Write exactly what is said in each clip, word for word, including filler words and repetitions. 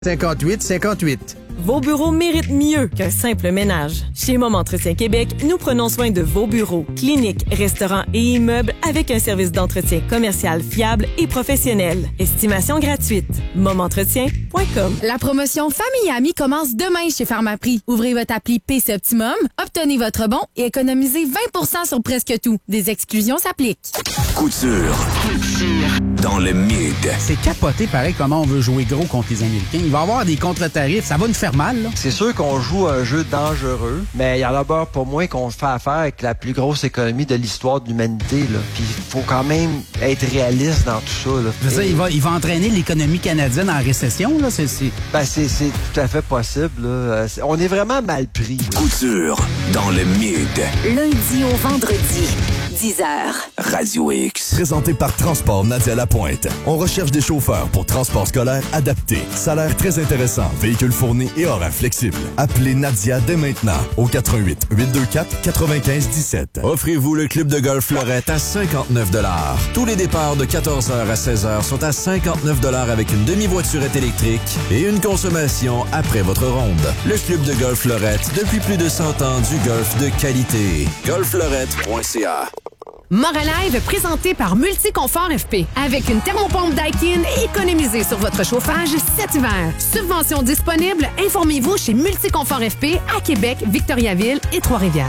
cinquante-huit cinquante-huit. Vos bureaux méritent mieux qu'un simple ménage. Chez Mom Entretien Québec, nous prenons soin de vos bureaux, cliniques, restaurants et immeubles avec un service d'entretien commercial fiable et professionnel. Estimation gratuite. mom entretien point com. La promotion Famille et Amis commence demain chez Pharmaprix. Ouvrez votre appli P C Optimum, obtenez votre bon et économisez vingt pour cent sur presque tout. Des exclusions s'appliquent. Couture. Dans le mid. C'est capoté pareil comment on veut jouer gros contre les Américains. Il va y avoir des contre-tarifs. Ça va nous faire mal, là. C'est sûr qu'on joue un jeu dangereux, mais il y en a d'abord pour moi qu'on fait affaire avec la plus grosse économie de l'histoire de l'humanité, là. Puis il faut quand même être réaliste dans tout ça, là. Je veux dire, il va, il va entraîner l'économie canadienne en récession, là. C'est, c'est... Ben, c'est, c'est tout à fait possible, là. On est vraiment mal pris, là. Couture. Dans le mid. Lundi au vendredi, dix heures. Radio X. Présenté par Transport Nadia Lapointe. On recherche des chauffeurs pour transport scolaire adapté. Salaire très intéressant, véhicule fourni et horaire flexible. Appelez Nadia dès maintenant au quatre un huit, huit deux quatre, neuf cinq un sept. Offrez-vous le club de golf Fleurette à cinquante-neuf dollars. Tous les départs de quatorze heures à seize heures sont à cinquante-neuf dollars avec une demi-voiturette électrique et une consommation après votre ronde. Le club de golf Fleurette, depuis plus de cent ans, du golf de qualité. golf fleurette point c a. Moralive présenté par Multiconfort F P. Avec une thermopompe Daikin, économisez sur votre chauffage cet hiver. Subvention disponible, informez-vous chez Multiconfort F P à Québec, Victoriaville et Trois-Rivières.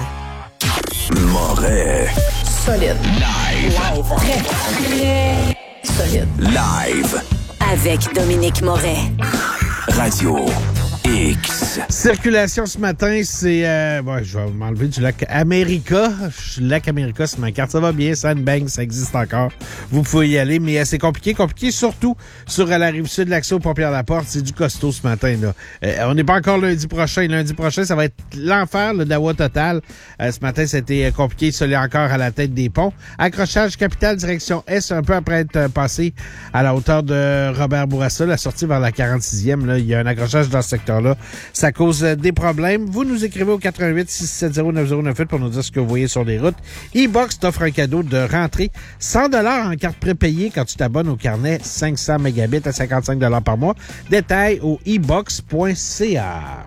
Moret. Solide. Live. Live. Très, très solide. Live. Avec Dominique Moret. Radio X. Circulation ce matin, c'est... Euh, ouais, je vais m'enlever du lac America. Le lac America, c'est ma carte. Ça va bien, Sandbank, ça existe encore. Vous pouvez y aller, mais euh, c'est compliqué. Compliqué surtout sur euh, la Rive-Sud, l'accès aux Pompiers-la-Porte. C'est du costaud ce matin, là. Euh, on n'est pas encore lundi prochain. Lundi prochain, ça va être l'enfer, le dawa total. Euh, ce matin, c'était compliqué. Ça l'est encore à la tête des ponts. Accrochage capitale, direction Est, un peu après être euh, passé à la hauteur de Robert Bourassa, la sortie vers la quarante-sixième. Là, il y a un accrochage dans ce secteur là. Ça cause euh, des problèmes. Vous nous écrivez au quatre un huit, six sept zéro, neuf zéro neuf huit pour nous dire ce que vous voyez sur les routes. E-Box t'offre un cadeau de rentrée cent dollars en carte prépayée quand tu t'abonnes au carnet cinq cents mégabits à cinquante-cinq dollars par mois. Détails au e box point c a.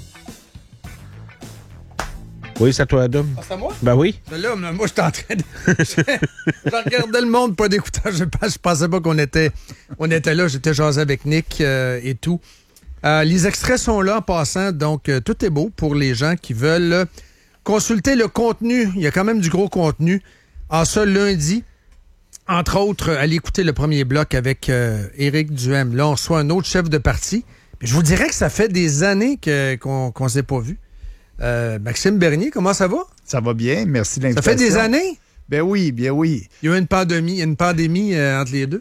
Oui, c'est à toi, Adam. Ah, c'est à moi? Ben oui. Là, moi, j'étais en train de... je regardais le monde, pas d'écouteur. Je, je pensais pas qu'on était, on était là. J'étais jasé avec Nick euh, et tout. Euh, les extraits sont là en passant, donc euh, tout est beau pour les gens qui veulent euh, consulter le contenu. Il y a quand même du gros contenu. En ce lundi, entre autres, allez écouter le premier bloc avec euh, Éric Duhem. Là, on reçoit un autre chef de parti. Je vous dirais que ça fait des années que, qu'on ne s'est pas vu. Euh, Maxime Bernier, comment ça va? Ça va bien, merci de l'invitation. Ça fait des années? Ben oui, bien oui. Il y a eu une pandémie, une pandémie euh, entre les deux.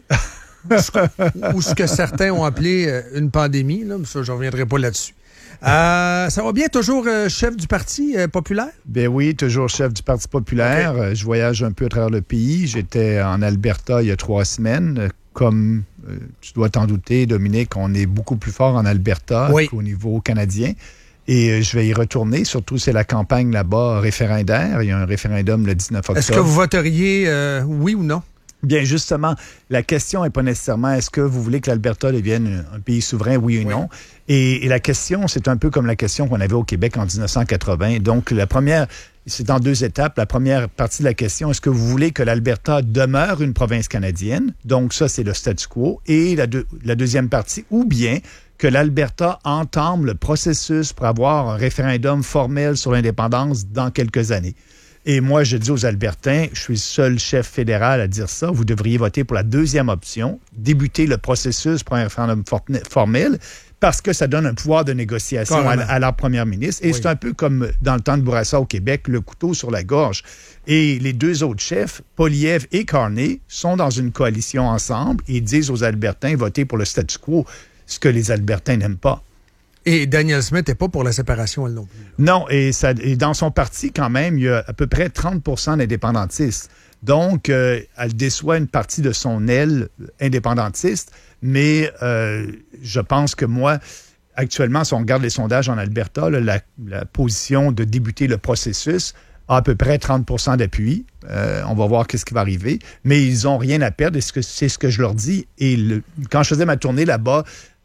Ou ce que certains ont appelé euh, une pandémie, là, mais ça, je ne reviendrai pas là-dessus. Euh, ça va bien, toujours euh, chef du Parti euh, populaire? Ben oui, toujours chef du Parti populaire. Okay. Je voyage un peu à travers le pays. J'étais en Alberta il y a trois semaines. Comme euh, tu dois t'en douter, Dominique, on est beaucoup plus fort en Alberta oui. qu'au niveau canadien. Et euh, je vais y retourner. Surtout, c'est la campagne là-bas référendaire. Il y a un référendum le dix-neuf octobre. Est-ce que vous voteriez euh, oui ou non? Bien, justement, la question n'est pas nécessairement est-ce que vous voulez que l'Alberta devienne un pays souverain, oui ou oui. non. Et, et la question, c'est un peu comme la question qu'on avait au Québec en dix-neuf cent quatre-vingt. Donc, la première, c'est en deux étapes. La première partie de la question, est-ce que vous voulez que l'Alberta demeure une province canadienne? Donc, ça, c'est le statu quo. Et la, deux, la deuxième partie, ou bien que l'Alberta entame le processus pour avoir un référendum formel sur l'indépendance dans quelques années. Et moi, je dis aux Albertains, je suis le seul chef fédéral à dire ça, vous devriez voter pour la deuxième option, débuter le processus pour un référendum formel, parce que ça donne un pouvoir de négociation à, à la première ministre. Et oui. c'est un peu comme dans le temps de Bourassa au Québec, le couteau sur la gorge. Et les deux autres chefs, Poilievre et Carney, sont dans une coalition ensemble et disent aux Albertains, votez pour le statu quo, ce que les Albertains n'aiment pas. Et Danielle Smith n'est pas pour la séparation, elle non plus. Non, et, ça, et dans son parti, quand même, il y a à peu près trente pour cent d'indépendantistes. Donc, euh, elle déçoit une partie de son aile indépendantiste, mais euh, je pense que moi, actuellement, si on regarde les sondages en Alberta, là, la, la position de débuter le processus a à peu près trente pour cent d'appui. Euh, on va voir qu'est-ce qui va arriver. Mais ils n'ont rien à perdre, et c'est ce que, c'est ce que je leur dis. Et le, quand je faisais ma tournée là-bas,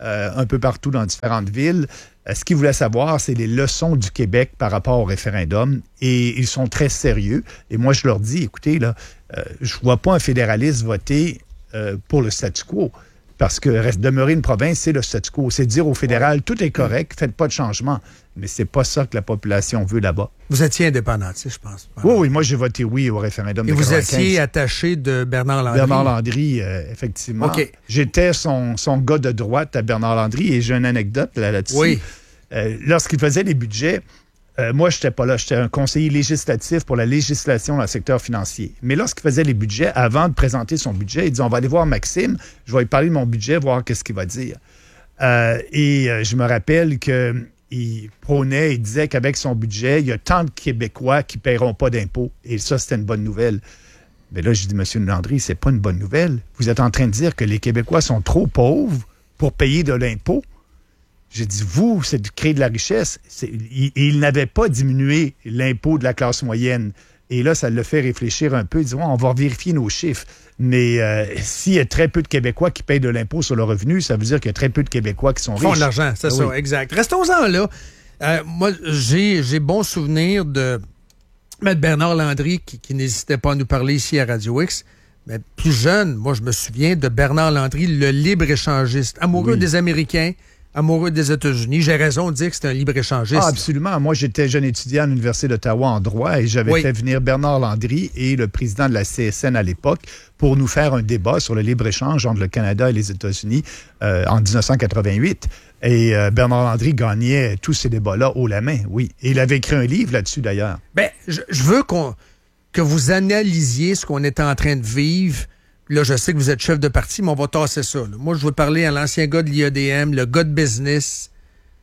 euh, un peu partout dans différentes villes. Euh, ce qu'ils voulaient savoir, c'est les leçons du Québec par rapport au référendum. Et ils sont très sérieux. Et moi, je leur dis, écoutez, là, euh, je vois pas un fédéraliste voter euh, pour le statu quo. Parce que reste, demeurer une province, c'est le statu quo. C'est dire au fédéral, tout est correct, faites pas de changement. Mais c'est pas ça que la population veut là-bas. Vous étiez indépendantiste, je pense. Oui, oui, moi j'ai voté oui au référendum Et de vous quatre-vingt-quinze. étiez attaché de Bernard Landry. Bernard Landry, euh, effectivement. OK. J'étais son, son gars de droite à Bernard Landry et j'ai une anecdote là, là-dessus. Oui. Euh, lorsqu'il faisait les budgets, Euh, moi, je n'étais pas là. J'étais un conseiller législatif pour la législation dans le secteur financier. Mais lorsqu'il faisait les budgets, avant de présenter son budget, il dit, on va aller voir Maxime, je vais lui parler de mon budget, voir qu'est-ce qu'il va dire. Euh, et euh, je me rappelle qu'il prônait, il disait qu'avec son budget, il y a tant de Québécois qui ne paieront pas d'impôts. Et ça, c'était une bonne nouvelle. Mais là, je dis, M. Landry, c'est pas une bonne nouvelle. Vous êtes en train de dire que les Québécois sont trop pauvres pour payer de l'impôt. J'ai dit, vous, c'est de créer de la richesse. C'est, il, il n'avait pas diminué l'impôt de la classe moyenne. Et là, ça le fait réfléchir un peu. Il dit, ouais, on va vérifier nos chiffres. Mais euh, s'il y a très peu de Québécois qui payent de l'impôt sur le revenu, ça veut dire qu'il y a très peu de Québécois qui sont riches. Ils font de l'argent, c'est ah, ça, oui. exact. Restons-en là. Euh, moi, j'ai, j'ai bon souvenir de M. Bernard Landry, qui, qui n'hésitait pas à nous parler ici à Radio X. Mais plus jeune, moi, je me souviens de Bernard Landry, le libre-échangiste, amoureux oui. des Américains, amoureux des États-Unis. J'ai raison de dire que c'est un libre-échangiste. Ah, absolument. Moi, j'étais jeune étudiant à l'Université d'Ottawa en droit et j'avais oui. fait venir Bernard Landry et le président de la C S N à l'époque pour nous faire un débat sur le libre-échange entre le Canada et les États-Unis euh, en dix-neuf cent quatre-vingt-huit. Et euh, Bernard Landry gagnait tous ces débats-là haut la main, oui. Et il avait écrit un livre là-dessus, d'ailleurs. Bien, je, je veux qu'on, que vous analysiez ce qu'on est en train de vivre. Là, je sais que vous êtes chef de parti, mais on va tasser ça. Là. Moi, je veux parler à l'ancien gars de l'I A D M, le gars de business,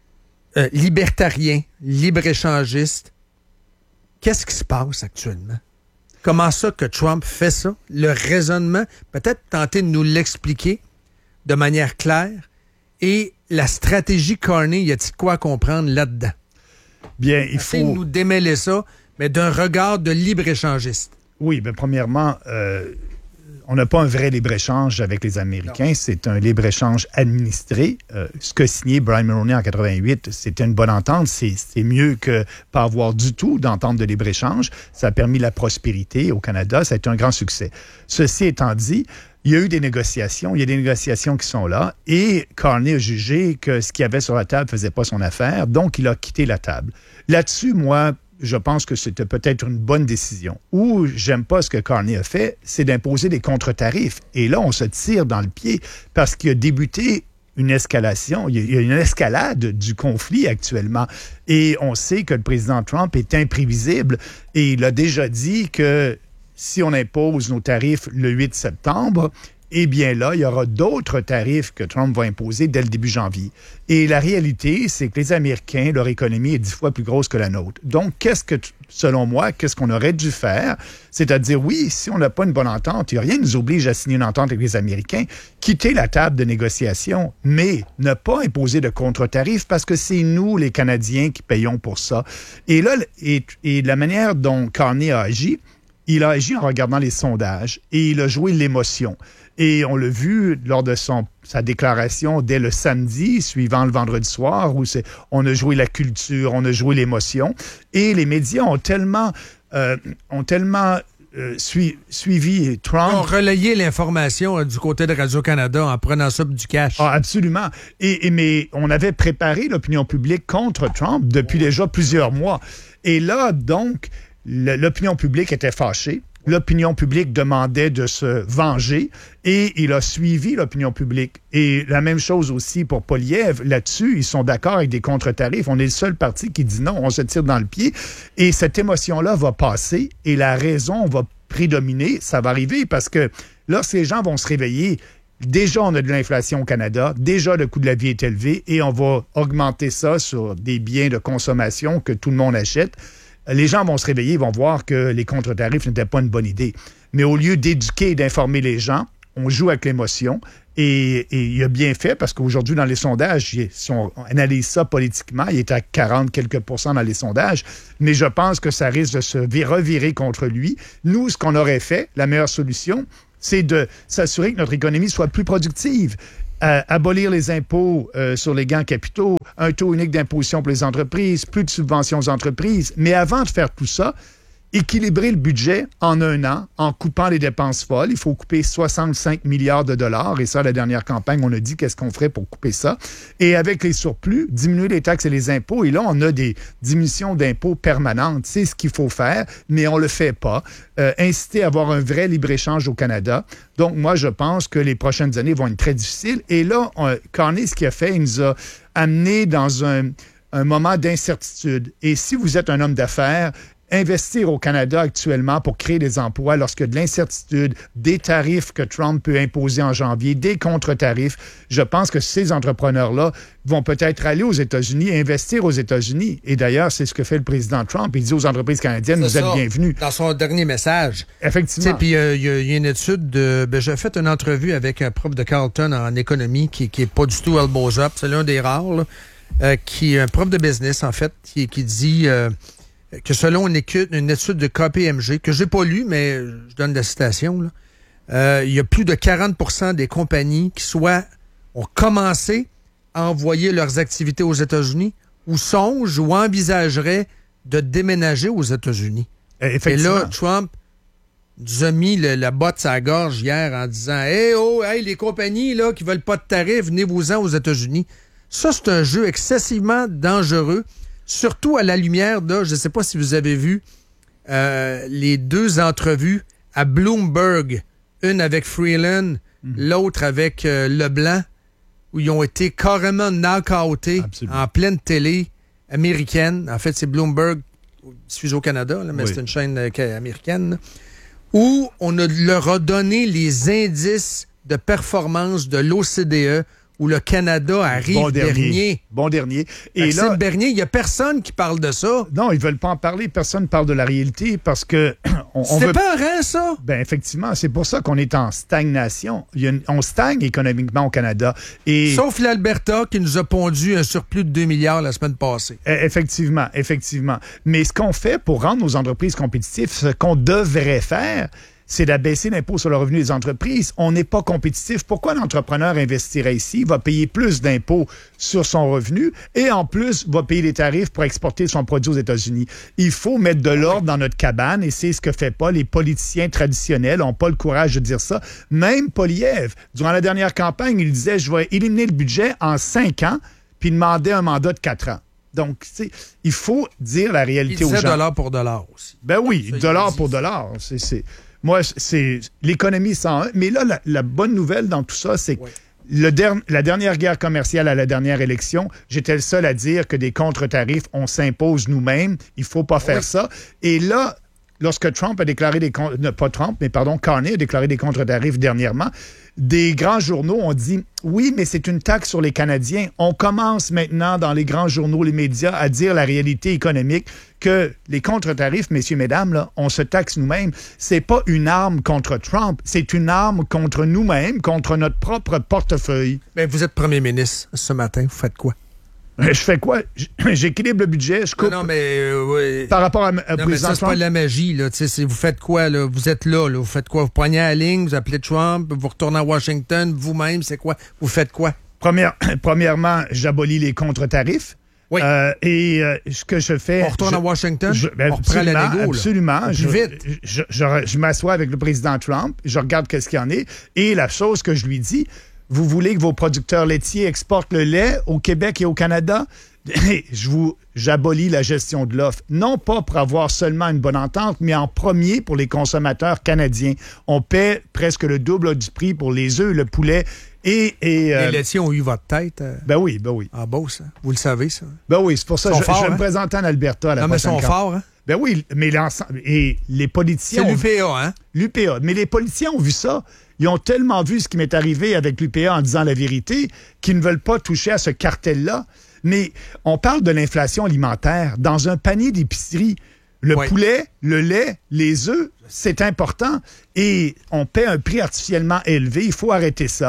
euh, libertarien, libre-échangiste. Qu'est-ce qui se passe actuellement? Comment ça que Trump fait ça? Le raisonnement, peut-être tenter de nous l'expliquer de manière claire. Et la stratégie Carney, y a-t-il quoi à comprendre là-dedans? Bien, il Essayez faut... de nous démêler ça, mais d'un regard de libre-échangiste. Oui, bien, premièrement... Euh... On n'a pas un vrai libre-échange avec les Américains. Non. C'est un libre-échange administré. Euh, ce que signé Brian Mulroney en quatre-vingt-huit, c'était une bonne entente. C'est, c'est mieux que pas avoir du tout d'entente de libre-échange. Ça a permis la prospérité au Canada. Ça a été un grand succès. Ceci étant dit, il y a eu des négociations. Il y a des négociations qui sont là. Et Carney a jugé que ce qu'il y avait sur la table ne faisait pas son affaire. Donc, il a quitté la table. Là-dessus, moi... je pense que c'était peut-être une bonne décision. Ou j'aime pas ce que Carney a fait, c'est d'imposer des contre-tarifs. Et là, on se tire dans le pied parce qu'il a débuté une escalation, il y a une escalade du conflit actuellement. Et on sait que le président Trump est imprévisible et il a déjà dit que si on impose nos tarifs le huit septembre, eh bien là, il y aura d'autres tarifs que Trump va imposer dès le début janvier. Et la réalité, c'est que les Américains, leur économie est dix fois plus grosse que la nôtre. Donc, qu'est-ce que, selon moi, qu'est-ce qu'on aurait dû faire? C'est-à-dire, oui, si on n'a pas une bonne entente, il n'y a rien qui nous oblige à signer une entente avec les Américains, quitter la table de négociation, mais ne pas imposer de contre-tarifs parce que c'est nous, les Canadiens, qui payons pour ça. Et là, et, et la manière dont Carney a agi, il a agi en regardant les sondages et il a joué l'émotion. Et on l'a vu lors de son, sa déclaration dès le samedi, suivant le vendredi soir, où c'est, on a joué la culture, on a joué l'émotion. Et les médias ont tellement, euh, ont tellement euh, sui, suivi Trump. Ils ont relayé l'information euh, du côté de Radio-Canada en prenant ça du cash. Ah, absolument. Et, et, mais on avait préparé l'opinion publique contre Trump depuis déjà plusieurs mois. Et là, donc, l'opinion publique était fâchée. L'opinion publique demandait de se venger et il a suivi l'opinion publique. Et la même chose aussi pour Poilievre. Là-dessus, ils sont d'accord avec des contre-tarifs. On est le seul parti qui dit non, on se tire dans le pied. Et cette émotion-là va passer et la raison va prédominer. Ça va arriver parce que lorsque les gens vont se réveiller, déjà on a de l'inflation au Canada, déjà le coût de la vie est élevé et on va augmenter ça sur des biens de consommation que tout le monde achète. Les gens vont se réveiller, vont voir que les contre-tarifs n'étaient pas une bonne idée. Mais au lieu d'éduquer et d'informer les gens, on joue avec l'émotion. Et, et il a bien fait parce qu'aujourd'hui, dans les sondages, si on analyse ça politiquement, il est à quarante quelques pourcents dans les sondages. Mais je pense que ça risque de se revirer contre lui. Nous, ce qu'on aurait fait, la meilleure solution, c'est de s'assurer que notre économie soit plus productive. euh, abolir les impôts euh, sur les gains capitaux, un taux unique d'imposition pour les entreprises, plus de subventions aux entreprises. Mais avant de faire tout ça, équilibrer le budget en un an en coupant les dépenses folles. Il faut couper soixante-cinq milliards de dollars. Et ça, la dernière campagne, on a dit qu'est-ce qu'on ferait pour couper ça. Et avec les surplus, diminuer les taxes et les impôts. Et là, on a des diminutions d'impôts permanentes. C'est ce qu'il faut faire, mais on le fait pas. Euh, inciter à avoir un vrai libre-échange au Canada. Donc, moi, je pense que les prochaines années vont être très difficiles. Et là, on, Carney, ce qu'il a fait, il nous a amené dans un, un moment d'incertitude. Et si vous êtes un homme d'affaires, investir au Canada actuellement pour créer des emplois lorsque de l'incertitude, des tarifs que Trump peut imposer en janvier, des contre-tarifs, je pense que ces entrepreneurs-là vont peut-être aller aux États-Unis et investir aux États-Unis. Et d'ailleurs, c'est ce que fait le président Trump. Il dit aux entreprises canadiennes, vous êtes bienvenus. Dans son dernier message. Effectivement. Puis il y, y a une étude de... Ben, j'ai fait une entrevue avec un prof de Carleton en économie qui n'est pas du tout elbows up. C'est l'un des rares, là, euh, qui est un prof de business, en fait, qui, qui dit... Euh, que selon une étude, une étude de K P M G, que j'ai pas lu, mais je donne la citation, là, euh, il y a plus de quarante pour cent des compagnies qui soit ont commencé à envoyer leurs activités aux États-Unis ou songent ou envisageraient de déménager aux États-Unis. Et là, Trump nous a mis le, la botte à la gorge hier en disant « Hey, oh, hey, les compagnies là qui veulent pas de tarifs, venez-vous-en aux États-Unis. » Ça, c'est un jeu excessivement dangereux. Surtout à la lumière de, je ne sais pas si vous avez vu, euh, les deux entrevues à Bloomberg, une avec Freeland, mmh. l'autre avec euh, Leblanc, où ils ont été carrément knock-outés en pleine télé américaine. En fait, c'est Bloomberg, je suis au Canada, là, mais oui. c'est une chaîne euh, américaine, là, où on a, leur a donné les indices de performance de l'O C D E, où le Canada arrive bon dernier. dernier. Bon dernier. Et Maxime là, Bernier, il n'y a personne qui parle de ça. Non, ils veulent pas en parler. Personne ne parle de la réalité parce que... on, C'était veut... pas rien, ça? Ben effectivement, c'est pour ça qu'on est en stagnation. Il y a une... On stagne économiquement au Canada. Et... Sauf l'Alberta qui nous a pondu un surplus de deux milliards la semaine passée. Effectivement, effectivement. Mais ce qu'on fait pour rendre nos entreprises compétitives, ce qu'on devrait faire... c'est d'abaisser l'impôt sur le revenu des entreprises. On n'est pas compétitif. Pourquoi l'entrepreneur investirait ici, va payer plus d'impôts sur son revenu et en plus va payer des tarifs pour exporter son produit aux États-Unis? Il faut mettre de l'ordre dans notre cabane et c'est ce que fait pas les politiciens traditionnels, n'ont pas le courage de dire ça. Même Poilievre, durant la dernière campagne, il disait « je vais éliminer le budget en cinq ans » puis il demandait un mandat de quatre ans. Donc, tu sais, il faut dire la réalité aux gens. Il disait dollar pour dollar aussi. Ben oui, ça, dollar pour dollar. C'est... c'est... Moi, c'est l'économie cent un. Mais là, la, la bonne nouvelle dans tout ça, c'est que oui. le der, la dernière guerre commerciale à la dernière élection, j'étais le seul à dire que des contre-tarifs, on s'impose nous-mêmes. Il faut pas faire oui. ça. Et là, lorsque Trump a déclaré des... Ne, pas Trump, mais pardon, Carney a déclaré des contre-tarifs dernièrement, des grands journaux ont dit « Oui, mais c'est une taxe sur les Canadiens. » On commence maintenant dans les grands journaux, les médias, à dire la réalité économique que les contre-tarifs, messieurs, mesdames, là, on se taxe nous-mêmes. C'est pas une arme contre Trump, c'est une arme contre nous-mêmes, contre notre propre portefeuille. Mais vous êtes premier ministre ce matin, vous faites quoi? Je fais quoi? J'équilibre le budget, je coupe. Non, non mais... Euh, oui. Par rapport à, à non, président mais ça, c'est Trump. pas de la magie, là. Vous faites quoi, là? Vous êtes là, là. Vous faites quoi? Vous prenez la ligne, vous appelez Trump, vous retournez à Washington, vous-même, c'est quoi? Vous faites quoi? Première, premièrement, j'abolis les contre-tarifs. Oui. Euh, et euh, ce que je fais... On retourne je, à Washington, je, ben, on reprend la négo, absolument. Là. Je, vite. Je, je, je, je m'assois avec le président Trump, je regarde qu'est-ce qu'il y en est, et la chose que je lui dis, vous voulez que vos producteurs laitiers exportent le lait au Québec et au Canada? Je vous, j'abolis la gestion de l'offre. Non pas pour avoir seulement une bonne entente, mais en premier pour les consommateurs canadiens. On paie presque le double du prix pour les œufs, le poulet et... et euh, les laitiers ont eu votre tête. Euh, ben oui, ben oui. En Beauce, hein? Vous le savez, ça. Ben oui, c'est pour ça que je, forts, je vais hein? me présenter en Alberta à la non, prochaine mais ils sont forts, hein? Ben oui, mais l'ensemble... Et les politiciens... C'est l'U P A, hein? L'U P A. Mais les politiciens ont vu ça. Ils ont tellement vu ce qui m'est arrivé avec l'U P A en disant la vérité qu'ils ne veulent pas toucher à ce cartel-là. Mais on parle de l'inflation alimentaire. Dans un panier d'épicerie, le oui. poulet, le lait, les œufs, c'est important. Et on paie un prix artificiellement élevé. Il faut arrêter ça.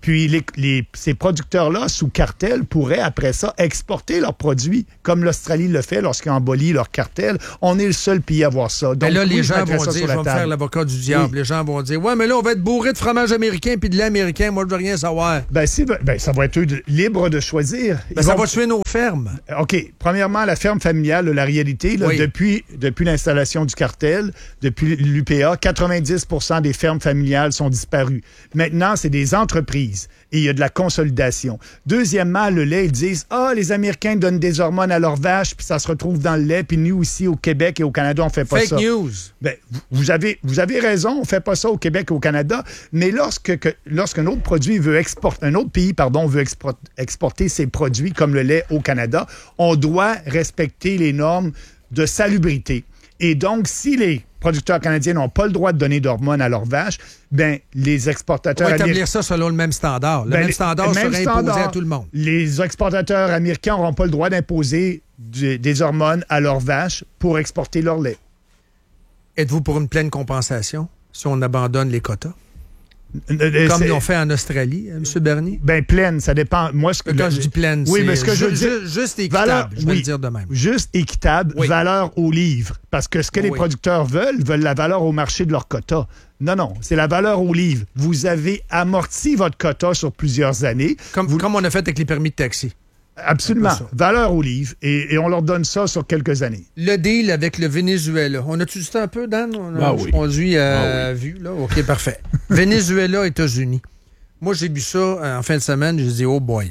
Puis les, les, ces producteurs-là, sous cartel, pourraient après ça exporter leurs produits, comme l'Australie le fait lorsqu'ils embolient leur cartel. On est le seul pays à voir ça. Donc, mais là, les oui, gens vont ça dire, sur la je vais me table. faire l'avocat du diable. Oui. Les gens vont dire, ouais, mais là, on va être bourré de fromage américain puis de lait américain. Moi, je veux rien savoir. Ben, si, ben ça va être eux de, libres de choisir. Ben, ça va tuer nos fermes. OK. Premièrement, la ferme familiale, la réalité, là, oui. depuis, depuis l'installation du cartel, depuis l'U P A, quatre-vingt-dix pour cent des fermes familiales sont disparues. Maintenant, c'est des entreprises et il y a de la consolidation. Deuxièmement, le lait, ils disent « Ah, les Américains donnent des hormones à leurs vaches, puis ça se retrouve dans le lait, puis nous aussi, au Québec et au Canada, on fait pas Fake ça. » Fake news. Ben, vous avez, vous avez raison, on fait pas ça au Québec et au Canada, mais lorsque, que, lorsqu'un autre produit veut exporter, un autre pays, pardon, veut export, exporter ses produits, comme le lait au Canada, on doit respecter les normes de salubrité. Et donc, si les producteurs canadiens n'ont pas le droit de donner d'hormones à leurs vaches, ben les exportateurs... On va établir américains... ça selon le même standard. Le ben, même standard le même serait standard, imposé à tout le monde. Les exportateurs américains n'auront pas le droit d'imposer du, des hormones à leurs vaches pour exporter leur lait. Êtes-vous pour une pleine compensation si on abandonne les quotas? Euh, Comme ils l'ont fait en Australie, M. Bernier? Ben pleine, ça dépend. Moi, ce que Quand je dis pleine, oui, c'est mais ce que je ju- dis, ju- juste équitable, valeur, je vais oui, le dire de même. Juste équitable, Oui. valeur au livre. Parce que ce que les Oui. producteurs veulent, veulent la valeur au marché de leur quota. Non, non, c'est la valeur au livre. Vous avez amorti votre quota sur plusieurs années. Comme, Vous... comme on a fait avec les permis de taxi. Absolument. Valeur au livre. Et, et on leur donne ça sur quelques années. Le deal avec le Venezuela. On a-tu du temps un peu, Dan? On a Ah oui. conduit à Ah oui. vue, là? OK, parfait. Venezuela, États-Unis. Moi, j'ai lu ça euh, en fin de semaine. J'ai dit, oh boy.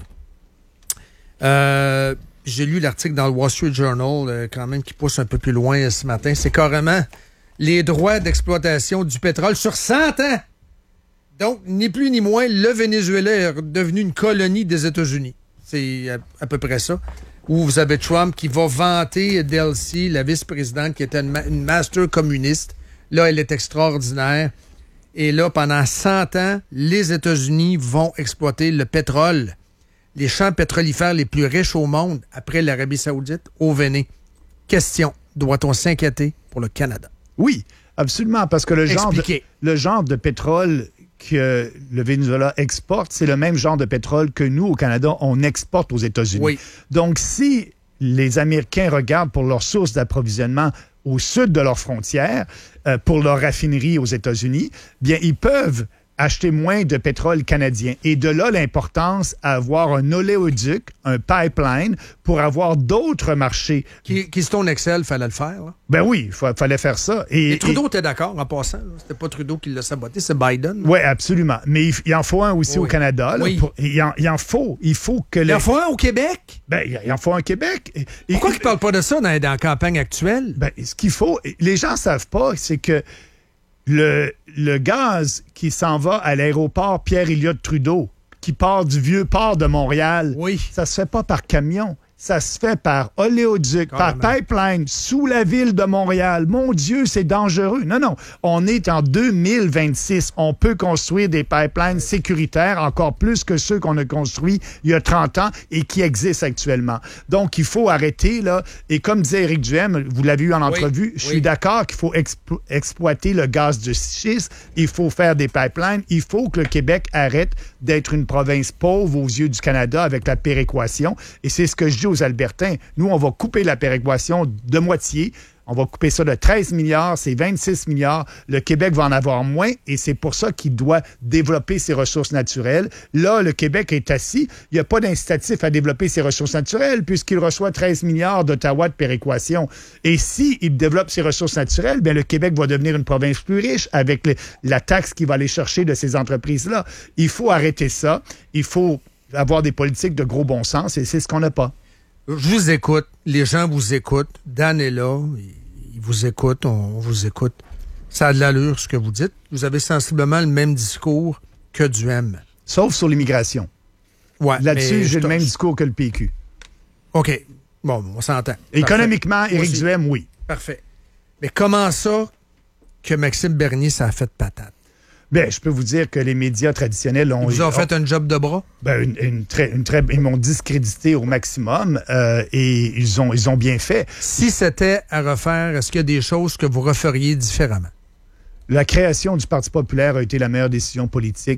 Euh, j'ai lu l'article dans le Wall Street Journal, euh, quand même, qui pousse un peu plus loin euh, ce matin. C'est carrément les droits d'exploitation du pétrole sur cent ans. Donc, ni plus ni moins, le Venezuela est devenu une colonie des États-Unis. C'est à, à peu près ça. Où vous avez Trump qui va vanter Delcy, la vice-présidente, qui était une, ma- une master communiste. Là, elle est extraordinaire. Et là, pendant cent ans, les États-Unis vont exploiter le pétrole, les champs pétrolifères les plus riches au monde, après l'Arabie saoudite, au Véné. Question, doit-on s'inquiéter pour le Canada? Oui, absolument, parce que le genre, de, Expliquez. le genre de pétrole que le Venezuela exporte, c'est le même genre de pétrole que nous, au Canada, on exporte aux États-Unis. Oui. Donc, si les Américains regardent pour leurs sources d'approvisionnement au sud de leurs frontières, euh, pour leurs raffineries aux États-Unis, bien, ils peuvent acheter moins de pétrole canadien. Et de là, l'importance à avoir un oléoduc, un pipeline, pour avoir d'autres marchés. Qui, qui Keystone X L, fallait le faire. Là. Ben oui, il fa- fallait faire ça. Et, Et Trudeau et- était d'accord en passant. là. C'était pas Trudeau qui l'a saboté, c'est Biden. Oui, absolument. Mais il, il en faut un aussi Oui. au Canada. Là, Oui. pour- il, en, il en faut. Il faut que Il les- en faut un au Québec? Ben, il en faut un au Québec. Et- Pourquoi et- ils ne parlent pas de ça dans, dans la campagne actuelle? Ben, ce qu'il faut, les gens ne savent pas, c'est que le, le gaz qui s'en va à l'aéroport Pierre-Éliott Trudeau, qui part du vieux port de Montréal, Oui. ça se fait pas par camion. Ça se fait par oléoduc, par Carrément. pipeline, sous la ville de Montréal. Mon Dieu, c'est dangereux. Non, non. On est en deux mille vingt-six. On peut construire des pipelines sécuritaires, encore plus que ceux qu'on a construits il y a trente ans et qui existent actuellement. Donc, il faut arrêter, là. Et comme disait Éric Duhem, vous l'avez eu en entrevue, je suis oui. d'accord qu'il faut explo- exploiter le gaz de schiste. Il faut faire des pipelines. Il faut que le Québec arrête d'être une province pauvre aux yeux du Canada avec la péréquation. Et c'est ce que je dis aux Albertains. Nous, on va couper la péréquation de moitié. On va couper ça de treize milliards, c'est vingt-six milliards. Le Québec va en avoir moins et c'est pour ça qu'il doit développer ses ressources naturelles. Là, le Québec est assis. Il n'y a pas d'incitatif à développer ses ressources naturelles puisqu'il reçoit treize milliards d'Ottawa de péréquation. Et s'il développe ses ressources naturelles, bien, le Québec va devenir une province plus riche avec le- la taxe qu'il va aller chercher de ces entreprises-là. Il faut arrêter ça. Il faut avoir des politiques de gros bon sens et c'est ce qu'on n'a pas. Je vous écoute, les gens vous écoutent, Dan est là, il vous écoute, on vous écoute. Ça a de l'allure, ce que vous dites. Vous avez sensiblement le même discours que Duhem. Sauf sur l'immigration. Ouais, Là-dessus, mais j'ai je- le même discours que le P Q. OK. Bon, on s'entend. Économiquement, Parfait. Moi Éric aussi. Duhem, oui. Parfait. Mais comment ça que Maxime Bernier, ça a fait patate? Bien, je peux vous dire que les médias traditionnels ont... Ils vous ont fait un job de bras? Ben, une, une très, une très, ils m'ont discrédité au maximum euh, et ils ont, ils ont bien fait. Si c'était à refaire, est-ce qu'il y a des choses que vous referiez différemment? La création du Parti populaire a été la meilleure décision politique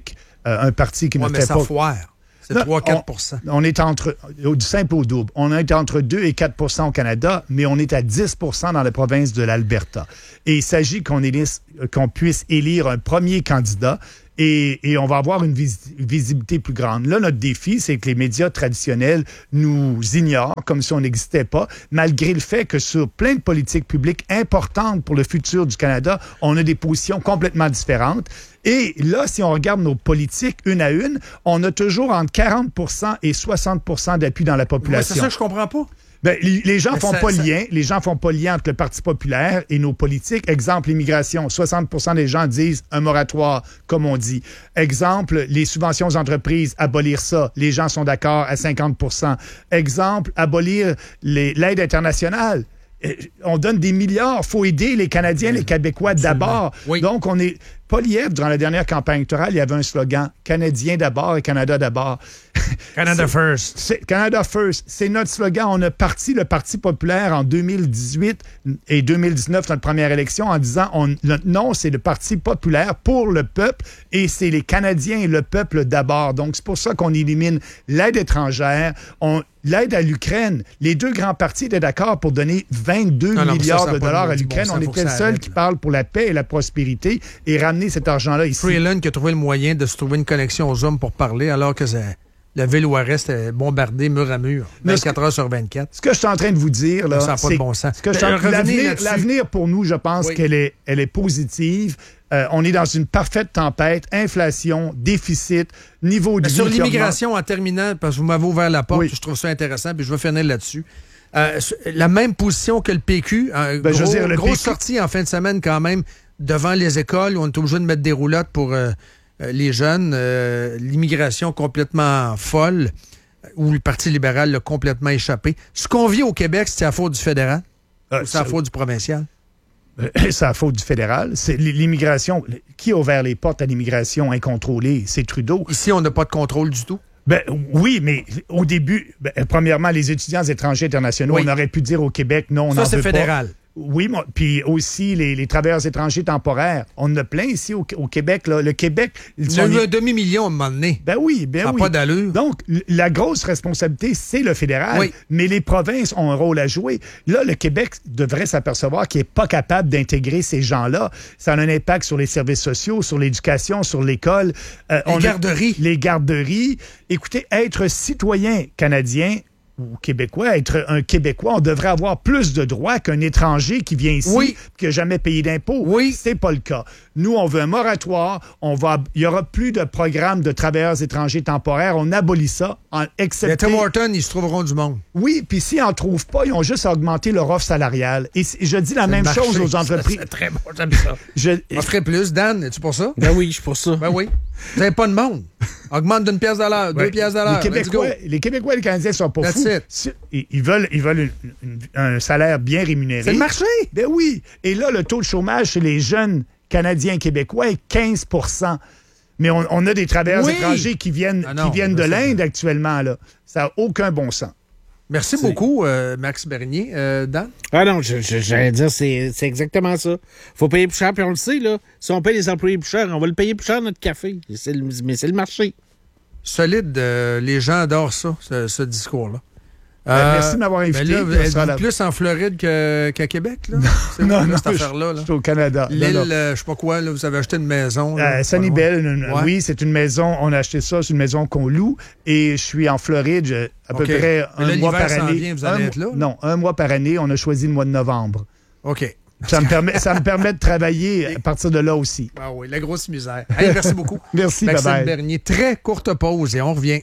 euh, un parti qui ouais, ne mais fait ça pas... foire. C'est trois à quatre pour cent. On, on est entre, du simple au double. On est entre deux et quatre pour cent au Canada, mais on est à dix pour cent dans la province de l'Alberta. Et il s'agit qu'on élise, qu'on puisse élire un premier candidat et, et on va avoir une vis- visibilité plus grande. Là, notre défi, c'est que les médias traditionnels nous ignorent comme si on n'existait pas, malgré le fait que sur plein de politiques publiques importantes pour le futur du Canada, on a des positions complètement différentes. Et là, si on regarde nos politiques une à une, on a toujours entre quarante pour cent et soixante pour cent d'appui dans la population. Ouais, c'est ça que je comprends pas. Ben, les, les gens Mais font ça, pas ça... lien. Les gens font pas lien entre le Parti populaire et nos politiques. Exemple, l'immigration. soixante pour cent des gens disent un moratoire, comme on dit. Exemple, les subventions aux entreprises, abolir ça. Les gens sont d'accord à cinquante pour cent. Exemple, abolir les, l'aide internationale. On donne des milliards. Il faut aider les Canadiens, les Québécois Absolument. d'abord. Oui. Donc, on est... Paul Yves, durant la dernière campagne électorale, il y avait un slogan « Canadiens d'abord et Canada d'abord ». Canada first. C'est, Canada first. C'est notre slogan. On a parti le Parti populaire en deux mille dix-huit et deux mille dix-neuf, notre première élection, en disant on, le, non, c'est le Parti populaire pour le peuple et c'est les Canadiens et le peuple d'abord. Donc, c'est pour ça qu'on élimine l'aide étrangère, on, l'aide à l'Ukraine. Les deux grands partis étaient d'accord pour donner vingt-deux non, milliards ça, ça de dollars à l'Ukraine. Bon on était le seul qui parle pour la paix et la prospérité et ramener cet argent-là ici. Freeland qui a trouvé le moyen de se trouver une connexion aux hommes pour parler alors que c'est... La ville Ouest est bombardée mur à mur, vingt-quatre heures sur vingt-quatre. Ce que je suis en train de vous dire, là, ça n'a pas c'est de bon sens. Ce que je suis en... l'avenir, l'avenir pour nous, je pense oui. qu'elle est, elle est positive. Euh, on est dans une parfaite tempête, inflation, déficit, niveau de vie. Sur l'immigration, en terminant, parce que vous m'avez ouvert la porte, oui. je trouve ça intéressant, puis je vais finir là-dessus. Euh, la même position que le P Q, euh, ben, gros, je veux dire, le grosse P Q... sortie en fin de semaine quand même devant les écoles où on est obligé de mettre des roulottes pour... Euh, Euh, les jeunes, euh, l'immigration complètement folle, où le Parti libéral l'a complètement échappé. Ce qu'on vit au Québec, c'est à faute du fédéral euh, ou c'est à faute du provincial? Euh, c'est à faute du fédéral. C'est l'immigration. Qui a ouvert les portes à l'immigration incontrôlée? C'est Trudeau. Ici, on n'a pas de contrôle du tout? Ben, oui, mais au début, ben, premièrement, les étudiants étrangers internationaux, oui. on aurait pu dire au Québec, non, on Ça, en c'est veut fédéral. Pas. Oui, puis aussi les, les travailleurs étrangers temporaires. On en a plein ici au, au Québec. Là. Le Québec... Il y a eu un demi-million à un moment donné. Ben oui, ben ça oui. n'a pas d'allure. Donc, la grosse responsabilité, c'est le fédéral, oui. mais les provinces ont un rôle à jouer. Là, le Québec devrait s'apercevoir qu'il n'est pas capable d'intégrer ces gens-là. Ça a un impact sur les services sociaux, sur l'éducation, sur l'école. Euh, les on garderies. A, les garderies. Écoutez, être citoyen canadien... ou québécois, être un Québécois, on devrait avoir plus de droits qu'un étranger qui vient ici oui. qui n'a jamais payé d'impôts. Oui. C'est pas le cas. Nous, on veut un moratoire. On va, il y aura plus de programme de travailleurs étrangers temporaires. On abolit ça, en excepté... Les Tim Hortons, ils se trouveront du monde. Oui, puis s'ils n'en trouvent pas, ils ont juste augmenté leur offre salariale. Et je dis la c'est même marché. chose aux entreprises. C'est très bon, j'aime ça. Je on ferait plus. Dan, es-tu pour ça? Ben oui, je suis pour ça. Ben oui. Vous n'avez pas de monde. Augmente d'une pièce de l'heure, ouais. deux pièces de l'heure. Les Québécois, les Québécois et les Canadiens sont pas That's fous. It. Ils veulent, ils veulent une, une, un salaire bien rémunéré. C'est le marché. Ben oui. Et là, le taux de chômage chez les jeunes Canadiens et Québécois est quinze pour cent. Mais on, on a des travailleurs oui. étrangers qui viennent, ah non, qui viennent de l'Inde actuellement. Là. Ça n'a aucun bon sens. Merci c'est... beaucoup, euh, Max Bernier. Euh, Dan? Ah non, je, je, j'allais dire, c'est, c'est exactement ça. Faut payer plus cher, puis on le sait, là. Si on paye les employés plus cher, on va le payer plus cher, notre café. C'est le, mais c'est le marché. Solide. Euh, les gens adorent ça, ce, ce discours-là. Euh, Merci de m'avoir invité. Ben là, êtes-vous la... plus en Floride que, qu'à Québec? Là? C'est non, là, non, cette affaire-là. Là. Je suis au Canada. L'île, là, là. Euh, je sais pas quoi, là, vous avez acheté une maison. Euh, Sunnyvale, ouais. oui, c'est une maison. On a acheté ça, c'est une maison qu'on loue. Et je suis en Floride je, à okay. peu près un là, mois par année. Vient, vous allez un, être là, là? Non, un mois par année. On a choisi le mois de novembre. OK. Ça me permet, ça me permet de travailler à partir de là aussi. Ah oui, la grosse misère. Hey, merci beaucoup. Merci, Maxime bye-bye. Bernier. Très courte pause et on revient.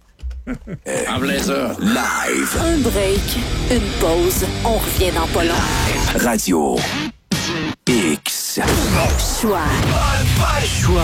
En plein ça, live. Un break, une pause, on revient dans pas long. Radio X. Choix. Choix.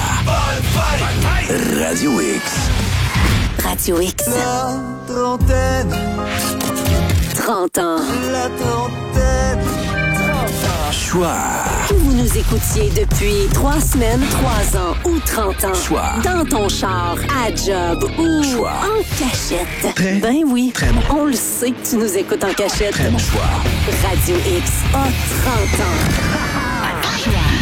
Radio X. Radio X. La trentaine. trente ans. La trentaine. Choix. Que vous nous écoutiez depuis trois semaines, trois ans ou trente ans. Choix. Dans ton char, à job ou choix. En cachette. Très, ben oui. Très bon. On le sait que tu nous écoutes en cachette. Très bon choix. Radio X a trente ans. Choix.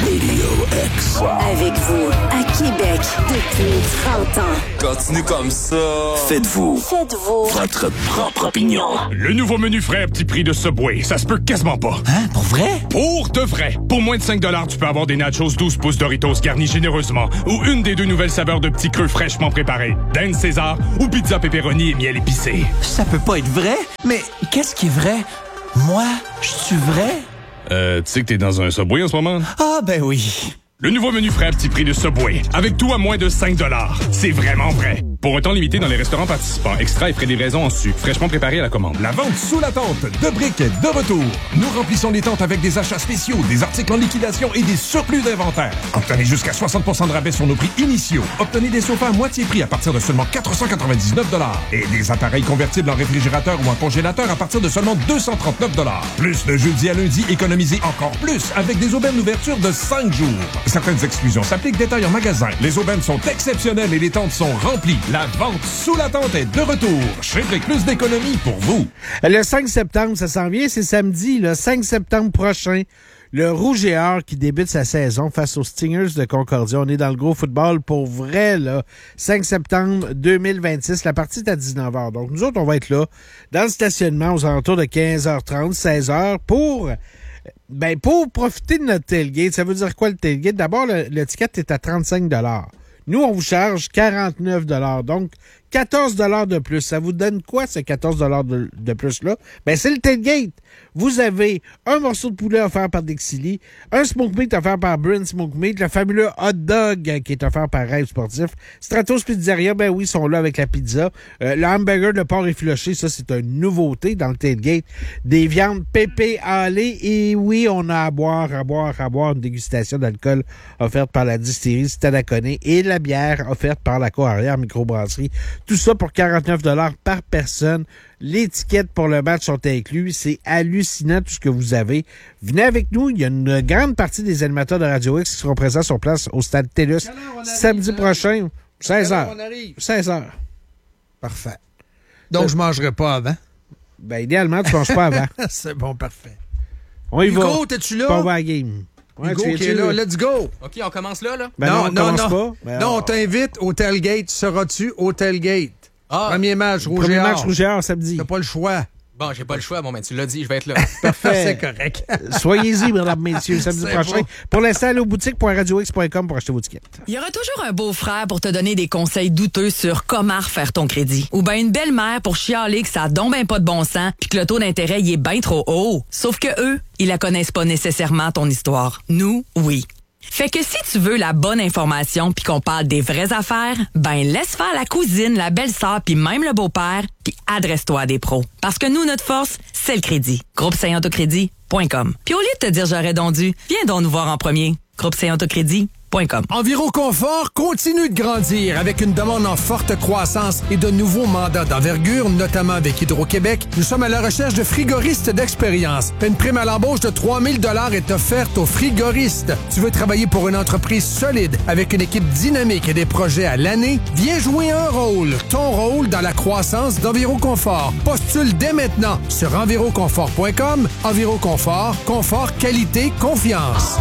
Radio X. Avec vous, à Québec, depuis trente ans. Continue comme ça. Faites-vous. Faites-vous. Votre propre opinion. Le nouveau menu frais à petit prix de Subway, ça se peut quasiment pas. Hein? Pour vrai? Pour de vrai. Pour moins de cinq dollars, tu peux avoir des nachos douze pouces Doritos garnis généreusement ou une des deux nouvelles saveurs de petits creux fraîchement préparés. Dinde César ou pizza pepperoni et miel épicé. Ça peut pas être vrai? Mais qu'est-ce qui est vrai? Moi, je suis vrai? Euh, tu sais que t'es dans un Subway en ce moment? Ah, ben oui. Le nouveau menu frais à petit prix de Subway. Avec tout à moins de cinq dollars. C'est vraiment vrai. Pour un temps limité dans les restaurants participants, extra et frais de livraison en su, fraîchement préparés à la commande. La vente sous la tente de briques est de retour. Nous remplissons les tentes avec des achats spéciaux, des articles en liquidation et des surplus d'inventaire. Obtenez jusqu'à soixante pour cent de rabais sur nos prix initiaux. Obtenez des sofas à moitié prix à partir de seulement quatre cent quatre-vingt-dix-neuf dollars et des appareils convertibles en réfrigérateur ou en congélateur à partir de seulement deux cent trente-neuf dollars. Plus de jeudi à lundi, économisez encore plus avec des aubaines d'ouverture de cinq jours. Certaines exclusions s'appliquent, détail en magasin. Les aubaines sont exceptionnelles et les tentes sont remplies. La vente sous la tente est de retour. Chez Brick, plus d'économies pour vous. Le cinq septembre, ça s'en vient, c'est samedi, le cinq septembre prochain. Le Rouge et Or qui débute sa saison face aux Stingers de Concordia. On est dans le gros football pour vrai, là. cinq septembre deux mille vingt-six. La partie est à dix-neuf heures. Donc, nous autres, on va être là, dans le stationnement, aux alentours de quinze heures trente, seize heures, pour... Ben, pour profiter de notre tailgate. Ça veut dire quoi, le tailgate? D'abord, le, le ticket est à trente-cinq dollars. Nous, on vous charge quarante-neuf dollars. Donc, quatorze dollars de plus. Ça vous donne quoi, ce quatorze dollars de, de plus-là? Ben, c'est le tailgate. Vous avez un morceau de poulet offert par Dixili, un smoke meat offert par Bryn Smoke Meat, le fabuleux hot dog qui est offert par Rêve Sportif. Stratos Pizzeria, ben oui, ils sont là avec la pizza. Euh, le hamburger de porc effiloché, ça, c'est une nouveauté dans le tailgate. Des viandes pépé halées. Et oui, on a à boire, à boire, à boire une dégustation d'alcool offerte par la distillerie Stadaconé et la bière offerte par la cour arrière microbrasserie. Tout ça pour quarante-neuf dollars par personne. Les tickets pour le match sont inclus. C'est hallucinant tout ce que vous avez. Venez avec nous. Il y a une grande partie des animateurs de Radio X qui seront présents sur place au stade TELUS samedi prochain, seize heures. seize heures. Parfait. Donc, euh, je ne mangerai pas avant. Ben, idéalement, tu ne manges pas avant. C'est bon, parfait. On y Hugo, va. Hugo, t'es-tu là? On va à la game. Ouais, Hugo qui est là, let's go! OK, on commence là, là? Ben non, non, on commence non. pas. Ben non, on t'invite au tailgate. Seras-tu au tailgate? Ah. Premier match, Rouge Premier et Or. match, Rouge et Or, samedi. T'as pas le choix. Bon, j'ai pas le choix. Bon, ben, tu l'as dit, je vais être là. Parfait. C'est correct. Soyez-y, mesdames, messieurs, samedi C'est prochain. bon. Pour l'instant, allez au boutique point radio x point com pour acheter vos tickets. Il y aura toujours un beau-frère pour te donner des conseils douteux sur comment refaire ton crédit. Ou bien une belle-mère pour chialer que ça a donc ben pas de bon sens puis que le taux d'intérêt il est bien trop haut. Sauf que eux, ils la connaissent pas nécessairement ton histoire. Nous, oui. Fait que si tu veux la bonne information puis qu'on parle des vraies affaires, ben laisse faire la cousine, la belle-sœur puis même le beau-père puis adresse-toi à des pros. Parce que nous, notre force, c'est le crédit. groupe saint autocrédit point com. Puis au lieu de te dire j'aurais donc dû, viens donc nous voir en premier. groupe saint autocrédit point com. Enviro Confort continue de grandir avec une demande en forte croissance et de nouveaux mandats d'envergure, notamment avec Hydro-Québec. Nous sommes à la recherche de frigoristes d'expérience. Une prime à l'embauche de trois mille dollars est offerte aux frigoristes. Tu veux travailler pour une entreprise solide avec une équipe dynamique et des projets à l'année? Viens jouer un rôle. Ton rôle dans la croissance d'Enviro Confort. Postule dès maintenant sur enviro confort point com. Enviro Confort, confort, qualité, confiance.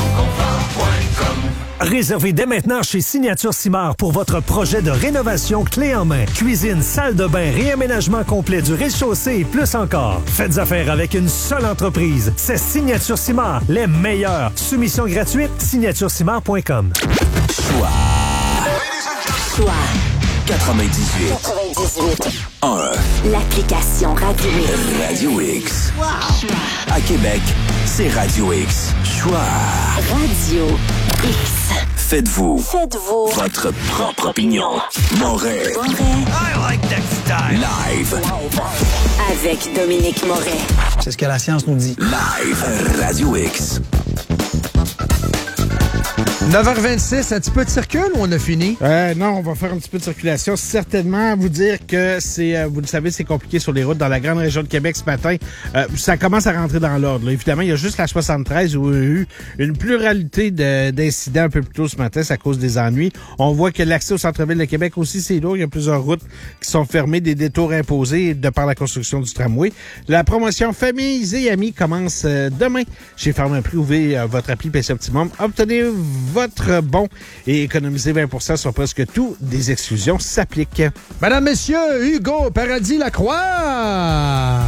Réservez dès maintenant chez Signature Simard pour votre projet de rénovation clé en main. Cuisine, salle de bain, réaménagement complet du rez-de-chaussée et plus encore. Faites affaire avec une seule entreprise. C'est Signature Simard, les meilleurs. Soumission gratuite, signature simard point com. Choix. Choix. quatre-vingt-dix-huit. quatre-vingt-dix-huit. un. L'application Radio X. Radio X. Wow. À Québec, c'est Radio X. Choix. Radio X. Faites-vous. Faites-vous. Votre propre opinion. Moret. Moret. I like that style. Live. Avec Dominique Moret. C'est ce que la science nous dit. Live. Radio X. neuf heures vingt-six, un petit peu de circule ou on a fini? Euh, non, on va faire un petit peu de circulation. Certainement, vous dire que c'est, euh, vous le savez, c'est compliqué sur les routes dans la grande région de Québec ce matin. Euh, ça commence à rentrer dans l'ordre. Là. Évidemment, il y a juste la soixante-treize où il y a eu une pluralité de, d'incidents un peu plus tôt ce matin. Ça cause des ennuis. On voit que l'accès au centre-ville de Québec aussi, c'est lourd. Il y a plusieurs routes qui sont fermées, des détours imposés de par la construction du tramway. La promotion Familles et Amis commence euh, demain chez Pharmaprix. Ouvrez euh, votre appli P C Optimum. Obtenez votre bon et économisez vingt pour cent sur presque tout. Des exclusions s'appliquent. Madame, Messieurs, Hugo Paradis-Lacroix!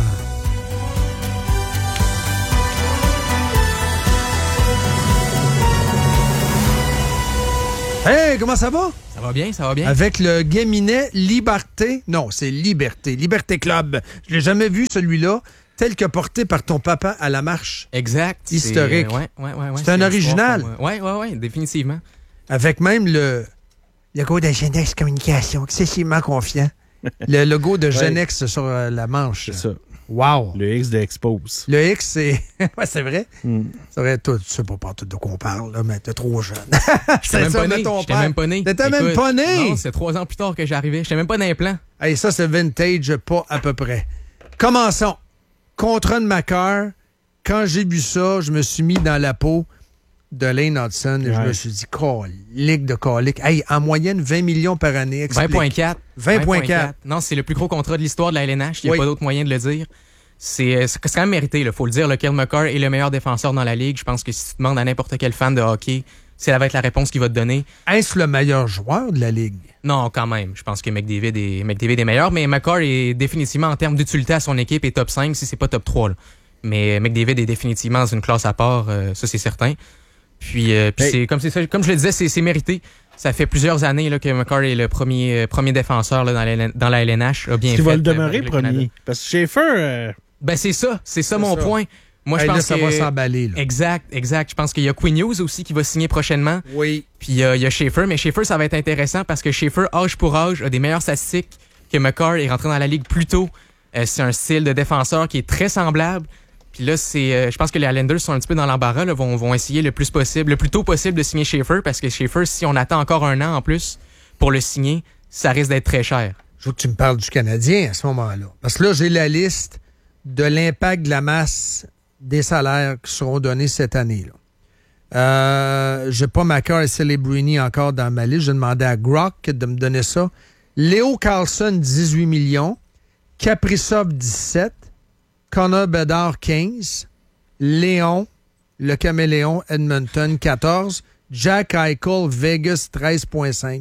Hey, comment ça va? Ça va bien, ça va bien. Avec le Guéminet Liberté. Non, c'est Liberté. Liberté Club. Je l'ai jamais vu, celui-là, tel que porté par ton papa à la marche. Exact. Historique. C'est, euh, ouais, ouais, ouais, ouais, c'est un original. Oui, oui, oui, définitivement. Avec même le logo de Genex Communication, excessivement confiant. Le logo de Genex ouais. sur euh, la manche. C'est ça. Wow! Le X de Expose. Le X, c'est... ouais, c'est vrai. Mm. C'est vrai, toi, tu sais pas partout de quoi on parle, là, mais t'es trop jeune. J'étais même, même pas né. J'étais même pas né. T'étais même pas né? Non, c'est trois ans plus tard que j'arrivais. J'étais même pas dans les plans. Hey, ça, c'est vintage, pas à peu près. Commençons. Contrat de Macar. Quand j'ai vu ça, je me suis mis dans la peau de Lane Hudson et ouais. je me suis dit, colique de colique. Hey, en moyenne, vingt millions par année. Explique. vingt virgule quatre. vingt virgule quatre. Non, c'est le plus gros contrat de l'histoire de la L N H. Il n'y a oui. pas d'autre moyen de le dire. C'est, c'est quand même mérité, il faut le dire. Le Cale Makar est le meilleur défenseur dans la Ligue. Je pense que si tu demandes à n'importe quel fan de hockey, c'est ça va être la réponse qu'il va te donner. Est-ce le meilleur joueur de la Ligue? Non, quand même. Je pense que McDavid est, McDavid est meilleur, mais Makar est définitivement, en termes d'utilité à son équipe, est top cinq, si c'est pas top trois. Là. Mais McDavid est définitivement dans une classe à part, euh, ça c'est certain. Puis, euh, puis hey. c'est, comme, c'est, comme je le disais, c'est, c'est mérité. Ça fait plusieurs années là, que Makar est le premier, euh, premier défenseur là, dans, la, dans la L N H. A bien tu fait, vas le demeurer le premier. Canada. Parce que Schaefer... Euh... Ben c'est ça, c'est ça c'est mon ça. point. Moi, hey, je pense là, ça que... va s'emballer. Là. Exact, exact. Je pense qu'il y a Quinn Hughes aussi qui va signer prochainement. Oui. Puis euh, il y a Schaefer, mais Schaefer, ça va être intéressant parce que Schaefer, âge pour âge, a des meilleures statistiques que Makar est rentré dans la Ligue plus tôt. Euh, c'est un style de défenseur qui est très semblable. Puis là, c'est, euh, je pense que les Islanders sont un petit peu dans l'embarras, là, vont, vont essayer le plus possible, le plus tôt possible de signer Schaefer parce que Schaefer, si on attend encore un an en plus pour le signer, ça risque d'être très cher. Je veux que tu me parles du Canadien à ce moment-là. Parce que là, j'ai la liste de l'impact de la masse des salaires qui seront donnés cette année. Là. Euh, j'ai pas Makar et Celebrini encore dans ma liste. J'ai demandé à Grock de me donner ça. Léo Carlson, dix-huit millions. Kaprizov, dix-sept. Connor Bedard, quinze. Léon, le Caméléon, Edmonton, quatorze. Jack Eichel, Vegas, treize virgule cinq.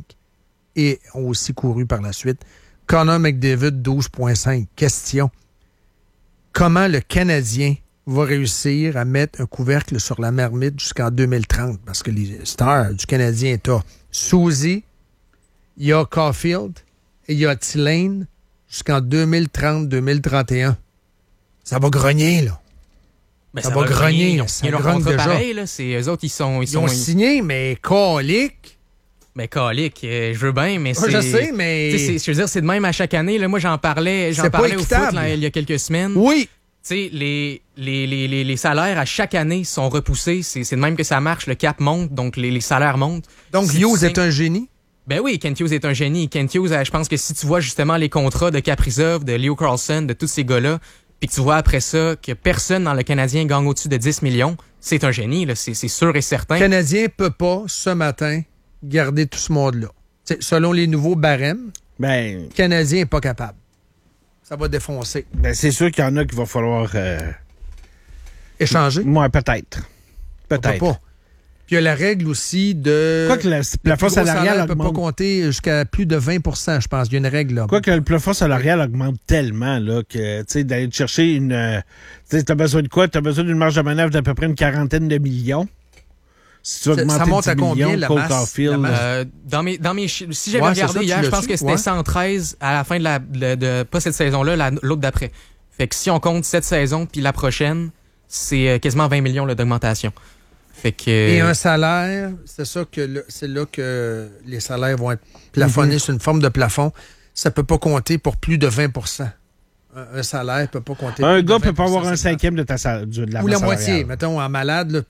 Et ont aussi couru par la suite. Connor McDavid, douze virgule cinq. Question. Comment le Canadien va réussir à mettre un couvercle sur la marmite jusqu'en deux mille trente? Parce que les stars du Canadien, t'as Souzy, il y a Caulfield et il y a Tillane jusqu'en deux mille trente deux mille trente et un. Ça va grogner, là. Ben, ça, ça va, va grogner. Ils ont signé leur contrat pareil, là. C'est, eux autres, ils sont... Ils, ils sont, ont signé, mais colique. Mais colique, euh, je veux bien, mais ouais, c'est... Je sais, mais... C'est, je veux dire, c'est de même à chaque année. Là. Moi, j'en parlais, j'en c'est parlais au foot là, il y a quelques semaines. Oui. Tu sais, les, les, les, les, les salaires à chaque année sont repoussés. C'est, c'est de même que ça marche. Le cap monte, donc les, les salaires montent. Donc, si Hughes est un génie? Ben oui, Kent Hughes est un génie. Kent Hughes, je pense que si tu vois justement les contrats de Kaprizov, de Leo Carlson, de tous ces gars-là, puis que tu vois après ça que personne dans le Canadien gagne au-dessus de dix millions, c'est un génie, là. C'est, c'est sûr et certain. Le Canadien peut pas, ce matin, garder tout ce monde-là. T'sais, selon les nouveaux barèmes, ben, le Canadien n'est pas capable. Ça va défoncer. Ben, c'est sûr qu'il y en a qu'il va falloir... Euh... Échanger? Moi, peut-être. Peut-être. Pas. Puis il y a la règle aussi de... Quoi que le plafond salarial ne peut pas compter jusqu'à plus de vingt pour cent, je pense. Il y a une règle là. Quoi que le plafond salarial augmente tellement là, que tu sais, d'aller chercher une... Euh, tu as besoin de quoi? Tu as besoin d'une marge de manœuvre d'à peu près une quarantaine de millions. Si tu veux augmenter ça monte à combien, millions, la masse? La masse? Euh, dans mes, dans mes, si j'avais ouais, regardé ça, hier, je pense su? que c'était ouais. cent treize à la fin de la... De, de, pas cette saison-là, la, l'autre d'après. Fait que si on compte cette saison puis la prochaine, c'est quasiment vingt millions là, d'augmentation. Fait que... Et un salaire, c'est ça que le, c'est là que les salaires vont être plafonnés mm-hmm. sur une forme de plafond. Ça peut pas compter pour plus de vingt pour cent. Un, un salaire peut pas compter. Un plus gars de peut pas avoir un cinquième de ta de la Ou la salariale. moitié, mettons, en malade, là, peut pas.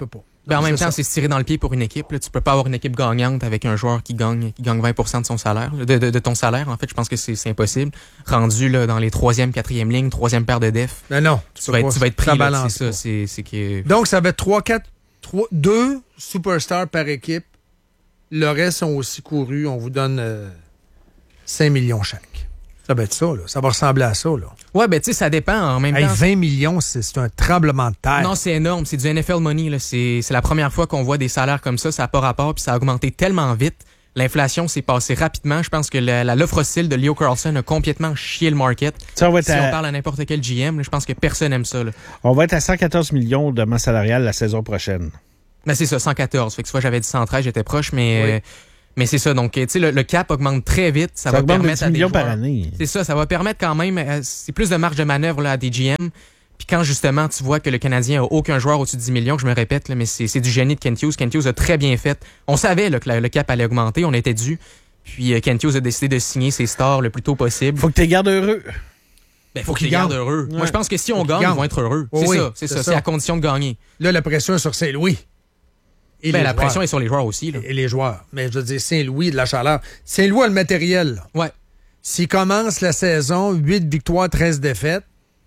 Ben, en même c'est temps, ça. c'est se tirer dans le pied pour une équipe. Là. Tu peux pas avoir une équipe gagnante avec un joueur qui gagne, qui gagne vingt pour cent de son salaire, de, de, de ton salaire. En fait, je pense que c'est, c'est impossible. Rendu là, dans les troisième, quatrième lignes, troisième paire de def. Ben non. Tu vas être, tu vas être pris. Ça Là, balance c'est ça. C'est, c'est que... Donc, ça va être trois, quatre, trois, deux superstars par équipe. Le reste sont aussi courus. On vous donne euh, cinq millions chaque. Ça va être ça, là. Ça va ressembler à ça, là. Ouais, ben tu sais, ça dépend en même Hey, temps. vingt millions, c'est, c'est un tremblement de terre. Non, c'est énorme. C'est du N F L money. Là. C'est, c'est la première fois qu'on voit des salaires comme ça. Ça n'a pas rapport. Puis ça a augmenté tellement vite. L'inflation s'est passée rapidement. Je pense que la, la, l'offre hostile de Leo Carlson a complètement chié le market. Ça, on va être si à... on parle à n'importe quel G M, là, je pense que personne n'aime ça. Là. On va être à cent quatorze millions de masse salariale la saison prochaine. Ben, c'est ça, cent quatorze. Fait que soit j'avais dit cent treize, j'étais proche, mais... Oui. Euh, Mais c'est ça, donc tu sais le, le cap augmente très vite, ça, Ça va augmente de permettre dix à des millions par joueurs- année. C'est ça, ça va permettre quand même, euh, c'est plus de marge de manœuvre là, à des G M. Puis quand justement tu vois que le Canadien a aucun joueur au-dessus de dix millions, je me répète, là, mais c'est, c'est du génie de Kent Hughes. Kent Hughes a très bien fait. On savait là, que la- le cap allait augmenter, on était dû. Puis euh, Kent Hughes a décidé de signer ses stars le plus tôt possible. Faut que tu les gardes heureux. Ben, faut, Faut que qu'ils tu les gardes gagnent. heureux. Ouais. Moi, je pense que si on Faut qu'ils gagne, ils gagnent. vont être heureux. Oh c'est oui, ça, c'est, c'est ça, ça. c'est à condition de gagner. Là, la pression est sur Saint-Louis. Et Ben, les la joueurs. pression est sur les joueurs aussi. Là. Et les joueurs. Mais je veux dire, Saint-Louis, de la chaleur. Saint-Louis a le matériel. Là. Ouais. S'il commence la saison, huit victoires, treize défaites,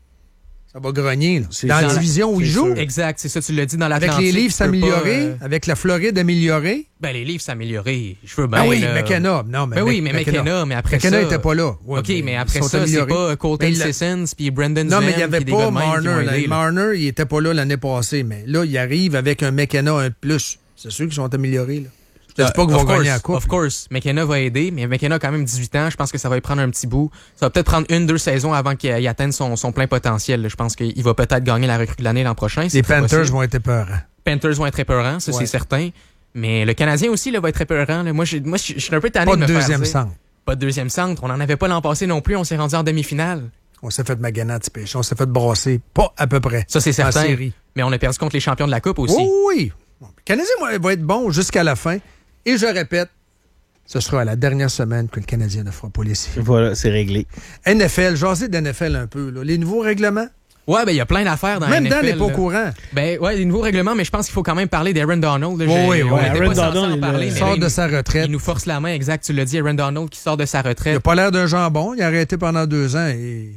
ça va grogner. Là. Dans la division où il joue. Exact, c'est ça, tu l'as dit dans Avec l'Atlantique. les livres tu peux s'améliorer, pas, euh, avec la Floride améliorée. Ben, les livres s'améliorés. Je veux bien. Ah oui, là. McKenna. Non, mais ben oui, Mc- mais McKenna. McKenna, mais après McKenna ça. était pas là. Ouais, OK, mais mais ils après sont ça, c'est améliorés. pas Colton Mais il a- Sissons puis Brendan Non, mais il Zwen, n'y avait puis des pas gars de même qui Marner. vont là. aider, là. Marner, il était pas là l'année passée, mais là, il arrive avec un McKenna un plus. C'est sûr qu'ils sont améliorés. Là. Je te dis pas qu'ils Of vont course, gagner la coupe. Of course, McKenna va aider, mais McKenna a quand même dix-huit ans. Je pense que ça va y prendre un petit bout. Ça va peut-être prendre une, deux saisons avant qu'il il atteigne son, son plein potentiel. Je pense qu'il va peut-être gagner la recrue de l'année l'an prochain. Les c'est très Panthers possible. vont être épeurants. Panthers vont être épeurants, ça Ouais. c'est certain. Mais le Canadien aussi là, va être épeurant. Là. Moi, je, moi, je je suis un peu tanné Pas de de me faire deuxième dire. centre. Pas de deuxième centre. On n'en avait pas l'an passé non plus. On s'est rendu en demi-finale. On s'est fait maganer à petit péché. On s'est fait brasser. Pas à peu près. Ça, c'est En certain. série. Mais on a perdu contre les champions de la Coupe aussi. Oh oui. Bon, le Canadien va- va être bon jusqu'à la fin. Et je répète, ce sera à la dernière semaine que le Canadien ne fera pas les séries. Voilà, c'est réglé. N F L, jasez d'N F L un peu. Là. Les nouveaux règlements. Ouais, ben il y a plein d'affaires dans Même la N F L. Dan n'est pas au là. courant. Ben ouais, les nouveaux règlements, mais je pense qu'il faut quand même parler d'Aaron Donald. Là. Oui, Je- oui, on oui. était Aaron pas censé Donald, en il parler, est- mais sort là, de il- sa retraite. Il nous force la main, exact. Tu l'as dit, Aaron Donald qui sort de sa Il retraite. n'a pas l'air d'un jambon. Il a arrêté pendant deux ans et...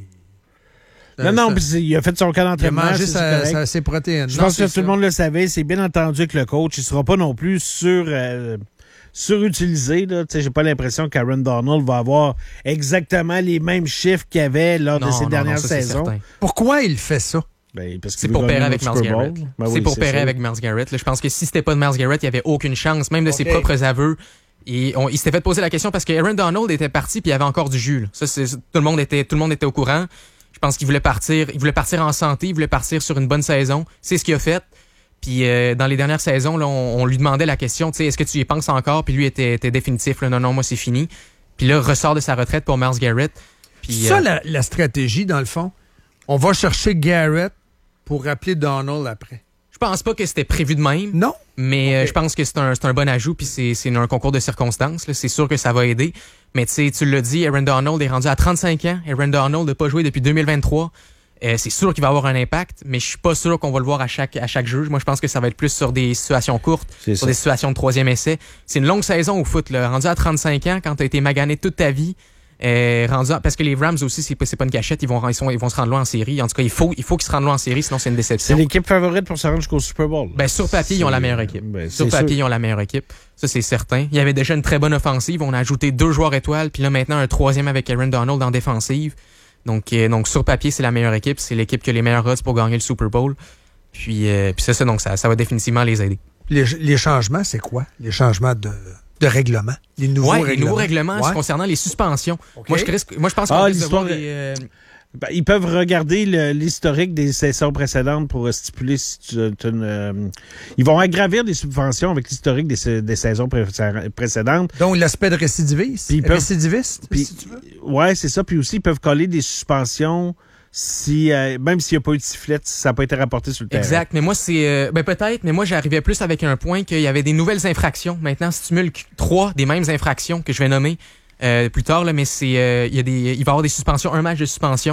Non, Euh, non, ça- puis c'est- il a fait son camp il a d'entraînement. mangé c'est sa- correct. sa- ses protéines. Je Non, pense que c'est tout ça. le monde le savait. C'est bien entendu que le coach, il sera pas non plus sur, euh, surutilisé. Là. Tu sais, j'ai pas l'impression qu'Aaron Donald va avoir exactement les mêmes chiffres qu'il avait lors Non, de ses non, dernières non, ça, c'est saisons. certain. Pourquoi il fait ça? Ben, parce C'est qu'il pour veut pairer gagner avec notre Myles Super Bowl. Garrett. Ben c'est oui, pour pairer ça. avec Myles Garrett. Là, je pense que si c'était pas de Myles Garrett, il n'y avait aucune chance, même de ses Ok. propres aveux. Et on- il s'était fait poser la question parce que Aaron Donald était parti puis il y avait encore du jus. Là. Ça, c'est, tout le monde était, tout le monde était au courant. Je pense qu'il voulait partir, il voulait partir en santé, il voulait partir sur une bonne saison. C'est ce qu'il a fait. Puis euh, dans les dernières saisons, là, on, on lui demandait la question, tu sais, est-ce que tu y penses encore? Puis lui était, était définitif. Là, non, non, moi c'est fini. Puis là, ressort de sa retraite pour Myles Garrett. Puis, ça, euh, la, la stratégie, dans le fond, on va chercher Garrett pour rappeler Donald après. Je pense pas que c'était prévu de même. Non. Mais euh, je pense que c'est un, c'est un bon ajout, puis c'est, c'est un concours de circonstances. Là. C'est sûr que ça va aider. Mais tu sais, tu l'as dit, Aaron Donald est rendu à trente-cinq ans. Aaron Donald n'a pas joué depuis deux mille vingt-trois. Euh, c'est sûr qu'il va avoir un impact, mais je suis pas sûr qu'on va le voir à chaque, à chaque jeu. Moi, je pense que ça va être plus sur des situations courtes, C'est sur ça. des situations de troisième essai. C'est une longue saison au foot. Là. Rendu à trente-cinq ans, quand tu as été magané toute ta vie, euh, rendu à- parce que les Rams aussi, c'est pas, c'est pas une cachette. Ils vont, ils, sont, ils vont se rendre loin en série. En tout cas, il faut, il faut qu'ils se rendent loin en série, sinon c'est une C'est déception. l'équipe favorite pour se rendre jusqu'au Super Bowl. Ben, sur papier, ils ont la meilleure C'est- équipe. ben, sur c'est papier, sûr. ils ont la meilleure équipe. Ça, c'est certain. Il y avait déjà une très bonne offensive. On a ajouté deux joueurs étoiles, puis là, maintenant, un troisième avec Aaron Donald en défensive. Donc, euh, donc sur papier, c'est la meilleure équipe. C'est l'équipe qui a les meilleurs odds pour gagner le Super Bowl. Puis, euh, puis ça, ça, donc, ça, ça va définitivement les aider. Les, les changements, c'est quoi? Les changements de, de règlement? Les nouveaux Ouais, règlements? les nouveaux règlements Ouais. c'est concernant les suspensions. OK. Moi, je, risque- moi, je pense qu'on Ah, risque de l'histoire voir de- des, euh, Ben, ils peuvent regarder le- l'historique des saisons précédentes pour euh, stipuler si tu as une... euh, ils vont aggravir des subventions avec l'historique des, sa- des saisons pré- précédentes. Donc, l'aspect de récidiviste? Puis ils peuvent- Récidiviste, Puis- si tu veux? Ouais, c'est ça. Puis aussi, ils peuvent coller des suspensions si euh, même s'il n'y a pas eu de sifflet, si ça n'a pas été rapporté sur le terrain. Exact, mais moi c'est euh, ben peut-être, mais moi j'arrivais plus avec un point qu'il y avait des nouvelles infractions. Maintenant, si tu mulques trois des mêmes infractions que je vais nommer euh, plus tard là, mais c'est euh, il y a des il va y avoir des suspensions, un match de suspension.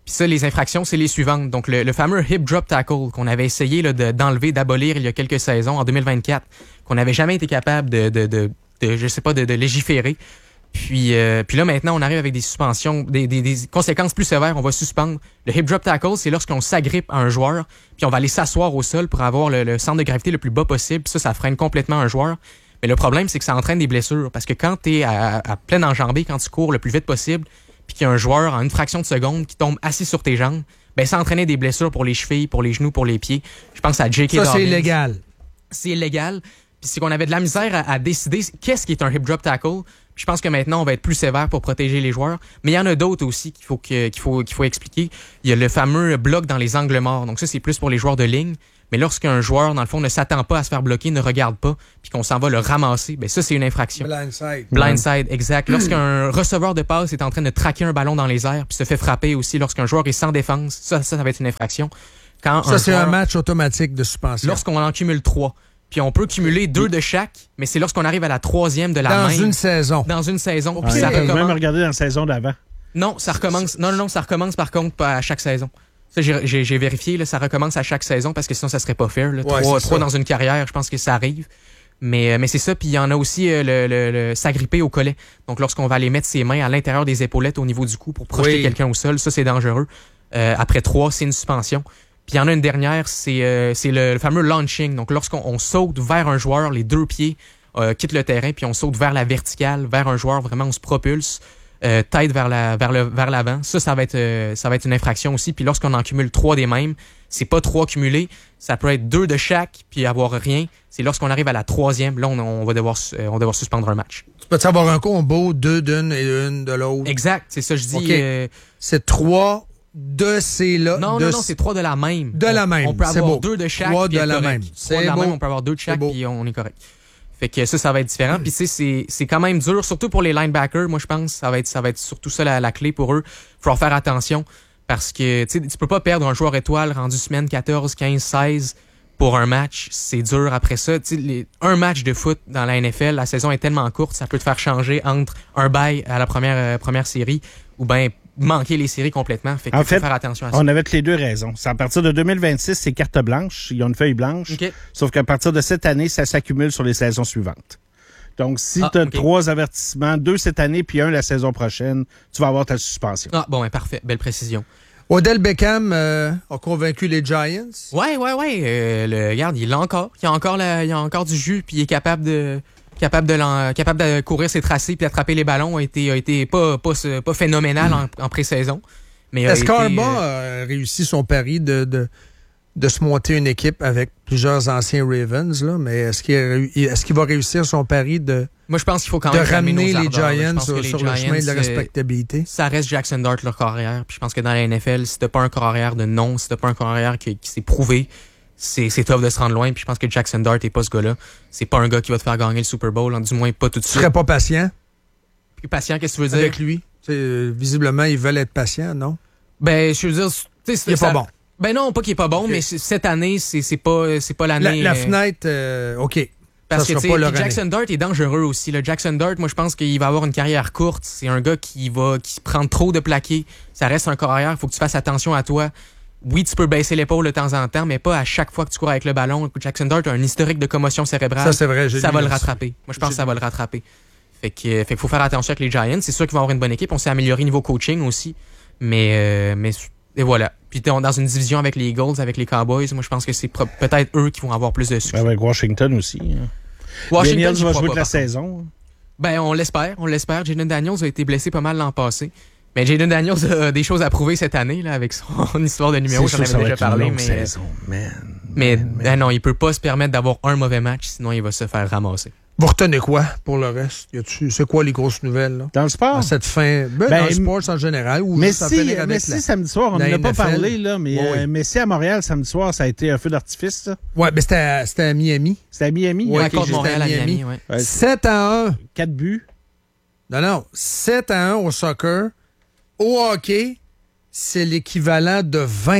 Puis ça, les infractions, c'est les suivantes. Donc, le, le fameux hip drop tackle qu'on avait essayé là, de, d'enlever, d'abolir il y a quelques saisons, en deux mille vingt-quatre, qu'on n'avait jamais été capable de, de, de, de je sais pas, de, de légiférer. Puis, euh, puis là, maintenant, on arrive avec des suspensions, des, des, des conséquences plus sévères. On va suspendre. Le hip drop tackle, c'est lorsqu'on s'agrippe à un joueur, puis on va aller s'asseoir au sol pour avoir le, le centre de gravité le plus bas possible. Puis ça, ça freine complètement un joueur. Mais le problème, c'est que ça entraîne des blessures. Parce que quand tu es à, à pleine enjambée, quand tu cours le plus vite possible, puis qu'il y a un joueur en une fraction de seconde qui tombe assis sur tes jambes, ben ça entraînait des blessures pour les chevilles, pour les genoux, pour les pieds. Je pense à J K. Ça, Dobbins. c'est illégal. C'est illégal. Puis c'est qu'on avait de la misère à, à décider qu'est-ce qui est un hip drop tackle. Puis je pense que maintenant, on va être plus sévère pour protéger les joueurs. Mais il y en a d'autres aussi qu'il faut, que, qu'il faut, qu'il faut expliquer. Il y a le fameux bloc dans les angles morts. Donc ça, c'est plus pour les joueurs de ligne. Mais lorsqu'un joueur, dans le fond, ne s'attend pas à se faire bloquer, ne regarde pas, puis qu'on s'en va le ramasser, ben ça, c'est une infraction. Blindside. Blindside, exact. Lorsqu'un receveur de passe est en train de traquer un ballon dans les airs, puis se fait frapper aussi lorsqu'un joueur est sans défense, ça, ça, ça va être une infraction. Quand ça, un c'est joueur, un match automatique de suspension. Lorsqu'on en cumule trois. Puis on peut cumuler deux de chaque, mais c'est lorsqu'on arrive à la troisième de la dans même. Dans une saison. Dans une saison. Okay. Puis ça recommence... recommence. même regarder dans la saison d'avant. Non, ça recommence. Non, non, non, ça recommence par contre pas à chaque saison. Ça, j'ai, j'ai, j'ai vérifié, là, ça recommence à chaque saison parce que sinon, ça serait pas fair. Là. Ouais, trois, trois dans une carrière, je pense que ça arrive. Mais, mais c'est ça. Puis il y en a aussi euh, le, le, le s'agripper au collet. Donc, lorsqu'on va aller mettre ses mains à l'intérieur des épaulettes au niveau du cou pour projeter oui. quelqu'un au sol, ça, c'est dangereux. Euh, après trois, c'est une suspension. Puis il y en a une dernière, c'est, euh, c'est le, le fameux launching. Donc, lorsqu'on on saute vers un joueur, les deux pieds euh, quittent le terrain, puis on saute vers la verticale, vers un joueur, vraiment, on se propulse. Euh, tête vers la vers le vers l'avant, ça ça va être euh, ça va être une infraction aussi. Puis lorsqu'on en cumule trois des mêmes, c'est pas trois cumulés, ça peut être deux de chaque puis avoir rien. C'est lorsqu'on arrive à la troisième, là on, on va devoir euh, on va devoir suspendre un match. Tu peux avoir un combo deux d'une et une de l'autre. Exact, c'est ça je dis. Okay. Euh... C'est trois de ces là. Non de non non, c'est trois de la même. De la même. On peut c'est avoir beau. deux de chaque. Trois de la correct. même. Trois C'est de la beau. même, on peut avoir deux de chaque puis on est correct. Fait que ça, ça va être différent. Puis c'est, c'est quand même dur, surtout pour les linebackers. Moi, je pense que ça va être, ça va être surtout ça la, la clé pour eux. Il faut faire attention parce que tu peux pas perdre un joueur étoile rendu semaine quatorze, quinze, seize pour un match. C'est dur après ça. Les, un match de foot dans la N F L, la saison est tellement courte, ça peut te faire changer entre un bye à la première, euh, première série ou bien manquer les séries complètement. Fait qu'il en faut fait, faire attention à ça. On avait les deux raisons. C'est à partir de deux mille vingt-six, c'est carte blanche. Ils ont une feuille blanche. Okay. Sauf qu'à partir de cette année, ça s'accumule sur les saisons suivantes. Donc, si ah, tu as okay. trois avertissements, deux cette année puis un la saison prochaine, tu vas avoir ta suspension. Ah, bon, ben, parfait. Belle précision. Odell Beckham euh, a convaincu les Giants. Ouais, ouais, ouais. Euh, le, regarde, il l'a encore. Il a encore, la, il a encore du jus puis il est capable de... capable de capable de courir ses tracés puis d'attraper les ballons a été a été pas pas pas phénoménal en, en pré-saison. Mais est-ce qu'Arba euh... a réussi son pari de, de de se monter une équipe avec plusieurs anciens Ravens là, mais est-ce qu'il a, est-ce qu'il va réussir son pari de Moi je pense qu'il faut quand de même ramener les ardeurs, Giants sur, sur les le Giants, chemin de la respectabilité? Ça reste Jackson Dart leur corps arrière, puis je pense que dans la N F L, si t'as pas un corps arrière de nom, si t'as pas un corps arrière qui, qui s'est prouvé, c'est, c'est tough de se rendre loin, puis je pense que Jackson Dart est pas ce gars-là. C'est pas un gars qui va te faire gagner le Super Bowl, hein, du moins pas tout de suite. Tu serais pas patient? Plus patient, qu'est-ce que tu veux dire? Avec lui? T'sais, visiblement, ils veulent être patients, non? Ben, je veux dire... Il est ça, pas bon. Ben non, pas qu'il est pas bon, okay. Mais cette année, c'est, c'est, pas, c'est pas l'année... La, la fenêtre, euh, OK. Parce ça que tu sais, Jackson Dart est dangereux aussi. Là. Jackson Dart, moi je pense qu'il va avoir une carrière courte. C'est un gars qui va qui prend trop de plaqués. Ça reste un corps arrière. Il faut que tu fasses attention à toi. Oui, tu peux baisser l'épaule de temps en temps, mais pas à chaque fois que tu cours avec le ballon. Jackson Dart a un historique de commotion cérébrale. Ça, c'est vrai. J'ai ça va le ça. rattraper. Moi, je pense j'ai que ça va le rattraper. Fait que, fait qu'il faut faire attention avec les Giants. C'est sûr qu'ils vont avoir une bonne équipe. On s'est amélioré niveau coaching aussi. Mais, euh, mais et voilà. Puis dans une division avec les Eagles, avec les Cowboys, moi je pense que c'est pro- peut-être eux qui vont avoir plus de succès. Avec Washington aussi. Washington Daniels va jouer pas, de la saison. Ben on l'espère, on l'espère. Jaden Daniels a été blessé pas mal l'an passé. Mais Jaden Daniels a des choses à prouver cette année là, avec son histoire de numéro, j'en avais déjà parlé. Mais, saison, man. mais man, man. Ben non, il peut pas se permettre d'avoir un mauvais match, sinon il va se faire ramasser. Vous retenez quoi pour le reste? Y a-tu, c'est quoi les grosses nouvelles? Là? Dans le sport? À cette fin. Ben, ben, dans le sport en général. Ou Messi, juste Messi la, samedi soir, on n'en a pas parlé, là, mais ouais, euh, oui. Messi à Montréal, samedi soir, ça a été un feu d'artifice, ça. Ouais, mais c'était à, c'était à Miami. C'était à Miami? Ouais, okay, contre Montréal à Miami. Ouais. Ouais. sept à un. quatre buts. Non, non. sept à un au soccer. Au hockey, c'est l'équivalent de vingt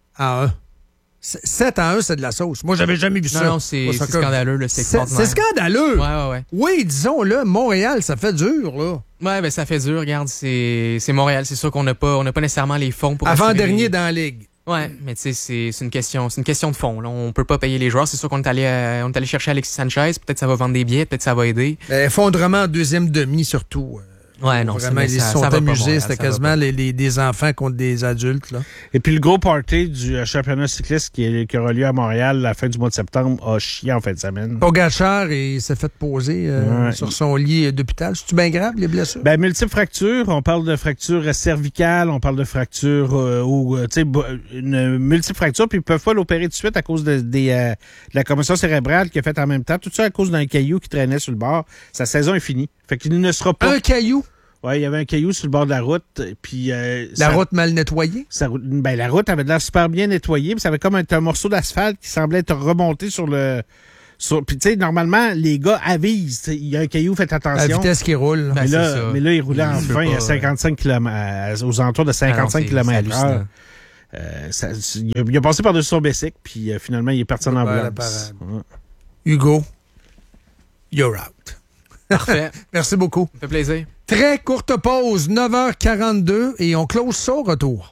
à un. sept à un, c'est de la sauce. Moi, j'avais jamais vu non, ça. Non, c'est, c'est scandaleux. Là, c'est, c'est, c'est scandaleux. Ouais, ouais, ouais. Oui, disons, là, Montréal, ça fait dur, là. Ouais, ben ça fait dur. Regarde, c'est, c'est Montréal. C'est sûr qu'on n'a pas, on n'a pas nécessairement les fonds pour... Avant-dernier les... dans la Ligue. Ouais, mais tu sais, c'est, c'est, une question, c'est une question de fond. Là. On peut pas payer les joueurs. C'est sûr qu'on est allé, euh, on est allé chercher Alexis Sanchez. Peut-être ça va vendre des billets, peut-être ça va aider. Ben, effondrement en deuxième demi, surtout. Ouais, non, vraiment, c'est, ils ça, sont ça va amusés. pas, C'était quasiment les, les, des enfants contre des adultes. Là. Et puis le gros party du euh, championnat cycliste qui, est, qui aura lieu à Montréal la fin du mois de septembre a chié en fin de semaine. Pogacar, il s'est fait poser euh, ouais. sur son lit d'hôpital. C'est-tu bien grave, les blessures? Ben, multiples fractures. On parle de fractures cervicales, on parle de fractures euh, ou, tu sais, une multiple fracture, puis ils peuvent pas l'opérer tout de suite à cause de, de, euh, de la commotion cérébrale qu'il a faite en même temps. Tout ça à cause d'un caillou qui traînait sur le bord. Sa saison est finie. Fait qu'il ne sera pas... Un caillou? Ouais, il y avait un caillou sur le bord de la route. Puis, euh, la ça, route mal nettoyée? Ça, ben, la route avait l'air super bien nettoyée, puis ça avait comme un, un morceau d'asphalte qui semblait être remonté sur le... Sur, puis, tu sais, normalement, les gars avisent. Il y a un caillou, faites attention. La vitesse qui roule. Mais, ben, là, mais là, il roulait il enfin pas, à cinquantacinq kilomètres, aux alentours de cinquante-cinq kilomètres heure. Euh, ça, il, a, il a passé par-dessus son Bessic, puis euh, finalement, il est parti en ambulance. Ouais. Hugo, you're out. Parfait. Merci beaucoup. Ça fait plaisir. Très courte pause, neuf heures quarante-deux, et on close ça au retour.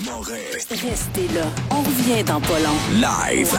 Restez là. On revient dans pas long. Live.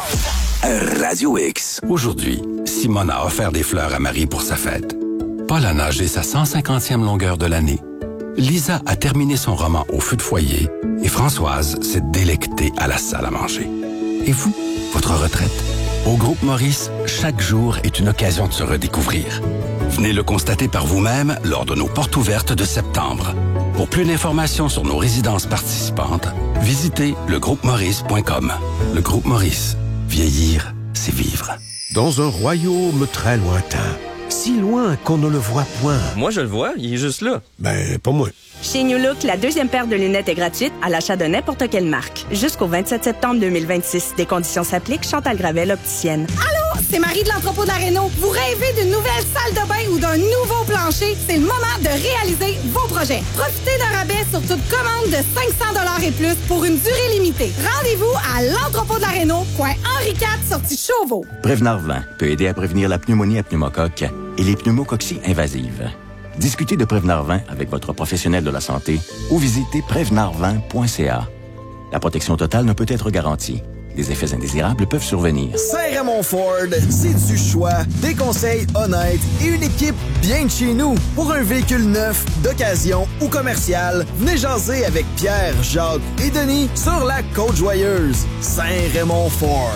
Radio X. Aujourd'hui, Simone a offert des fleurs à Marie pour sa fête. Paul a nagé sa cent cinquantième longueur de l'année. Lisa a terminé son roman au feu de foyer et Françoise s'est délectée à la salle à manger. Et vous, votre retraite? Au Groupe Maurice, chaque jour est une occasion de se redécouvrir. Venez le constater par vous-même lors de nos portes ouvertes de septembre. Pour plus d'informations sur nos résidences participantes, visitez le groupe maurice point com. Le Groupe Maurice. Vieillir, c'est vivre. Dans un royaume très lointain, si loin qu'on ne le voit point. Moi, je le vois, il est juste là. Ben, pas moi. Chez New Look, la deuxième paire de lunettes est gratuite à l'achat de n'importe quelle marque. Jusqu'au vingt-sept septembre deux mille vingt-six. Des conditions s'appliquent. Chantal Gravel, opticienne. Allô, c'est Marie de l'entrepôt de la Réno. Vous rêvez d'une nouvelle salle de bain ou d'un nouveau plancher? C'est le moment de réaliser vos projets. Profitez d'un rabais sur toute commande de cinq cents dollars et plus pour une durée limitée. Rendez-vous à l'entrepôt de la Réno, coin Henri quatre, sortie Chauveau. Prévenard vingt peut aider à prévenir la pneumonie à pneumocoque et les pneumococcies invasives. Discutez de Prévenard vingt avec votre professionnel de la santé ou visitez prévenard vingt point c a. La protection totale ne peut être garantie. Des effets indésirables peuvent survenir. Saint-Raymond Ford, c'est du choix, des conseils honnêtes et une équipe bien de chez nous. Pour un véhicule neuf, d'occasion ou commercial, venez jaser avec Pierre, Jacques et Denis sur la Côte-Joyeuse. Saint-Raymond Ford.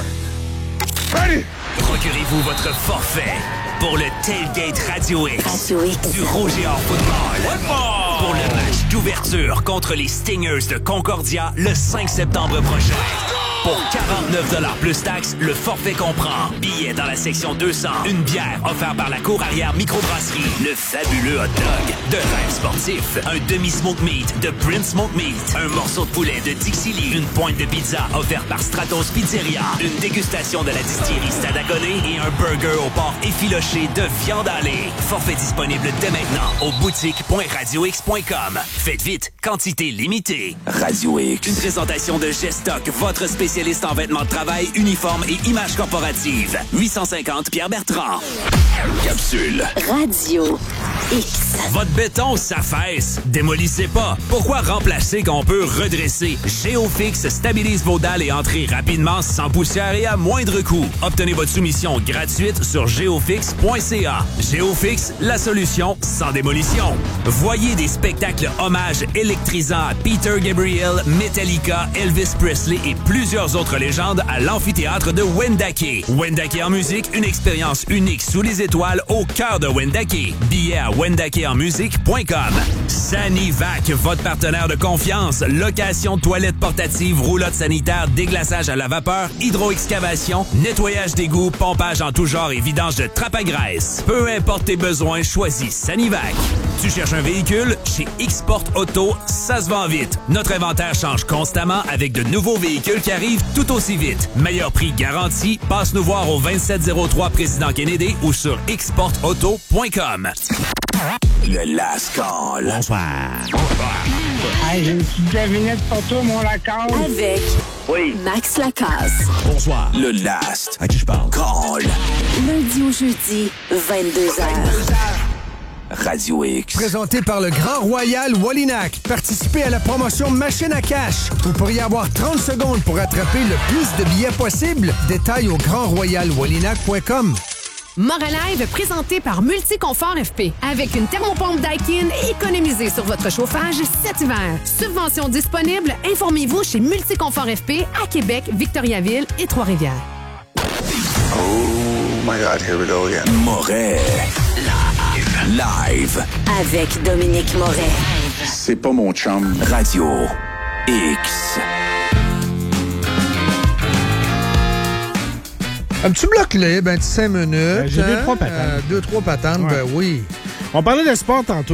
Allez! Procurez-vous votre forfait pour le Tailgate Radio X, Radio X. du Rouge et Or Football. Pour le match d'ouverture contre les Stingers de Concordia le cinq septembre prochain. Pour quarante-neuf dollars plus taxes, le forfait comprend billets dans la section deux cents, une bière offerte par la cour arrière microbrasserie, le fabuleux hot dog de Rêve Sportif, un demi-smoke meat de Prince Smoke Meat, un morceau de poulet de Dixie Lee, une pointe de pizza offerte par Stratos Pizzeria, une dégustation de la distillerie Stadaconé et un burger au porc effiloché de viande hachée. Forfait disponible dès maintenant au boutique point radio x point com. Faites vite, quantité limitée. Radio X. Une présentation de Gestock, votre spécialiste Spécialiste en vêtements de travail, uniformes et images corporatives. huit cent cinquante Pierre Bertrand. Capsule. Radio X. Votre béton s'affaisse. Démolissez pas. Pourquoi remplacer qu'on peut redresser? Géofix stabilise vos dalles et entrées rapidement, sans poussière et à moindre coût. Obtenez votre soumission gratuite sur géofix point c a. Géofix, la solution sans démolition. Voyez des spectacles hommages électrisants à Peter Gabriel, Metallica, Elvis Presley et plusieurs autres légendes à l'amphithéâtre de Wendake. Wendake en musique, une expérience unique sous les étoiles au cœur de Wendake. Billets à wendaké en musique point com. Sanivac, votre partenaire de confiance. Location de toilettes portatives, roulotte sanitaire, déglaçage à la vapeur, hydro-excavation, nettoyage d'égouts, pompage en tout genre et vidange de trappe à graisse. Peu importe tes besoins, choisis Sanivac. Tu cherches un véhicule? Chez X-Port Auto, ça se vend vite. Notre inventaire change constamment avec de nouveaux véhicules qui arrivent tout aussi vite. Meilleur prix garanti, passe nous voir au vingt-sept zéro trois Président Kennedy ou sur x port auto point com. Le Last Call. Bonsoir. Hey, j'ai une petite devinette pour toi, mon Lacasse. Avec oui. Max Lacasse. Bonsoir. Le Last à qui je parle? Call. Lundi au jeudi, vingt-deux heures. Radio X. Présenté par le Grand Royal Wallinac. Participez à la promotion Machine à cash. Vous pourriez avoir trente secondes pour attraper le plus de billets possible. Détails au grand royal wallinac point com. Moralive, présenté par Multiconfort F P. Avec une thermopompe Daikin, économisez sur votre chauffage cet hiver. Subvention disponible, informez-vous chez Multiconfort F P à Québec, Victoriaville et Trois-Rivières. Oh my God, here we go again. Moret. Live. Live. Avec Dominique Moret. C'est pas mon chum. Radio X. Un petit bloc libre, un petit cinq minutes. Ben, j'ai hein? deux, trois patentes. Euh, deux, trois patentes, Ouais. ben oui. On parlait de sport tantôt.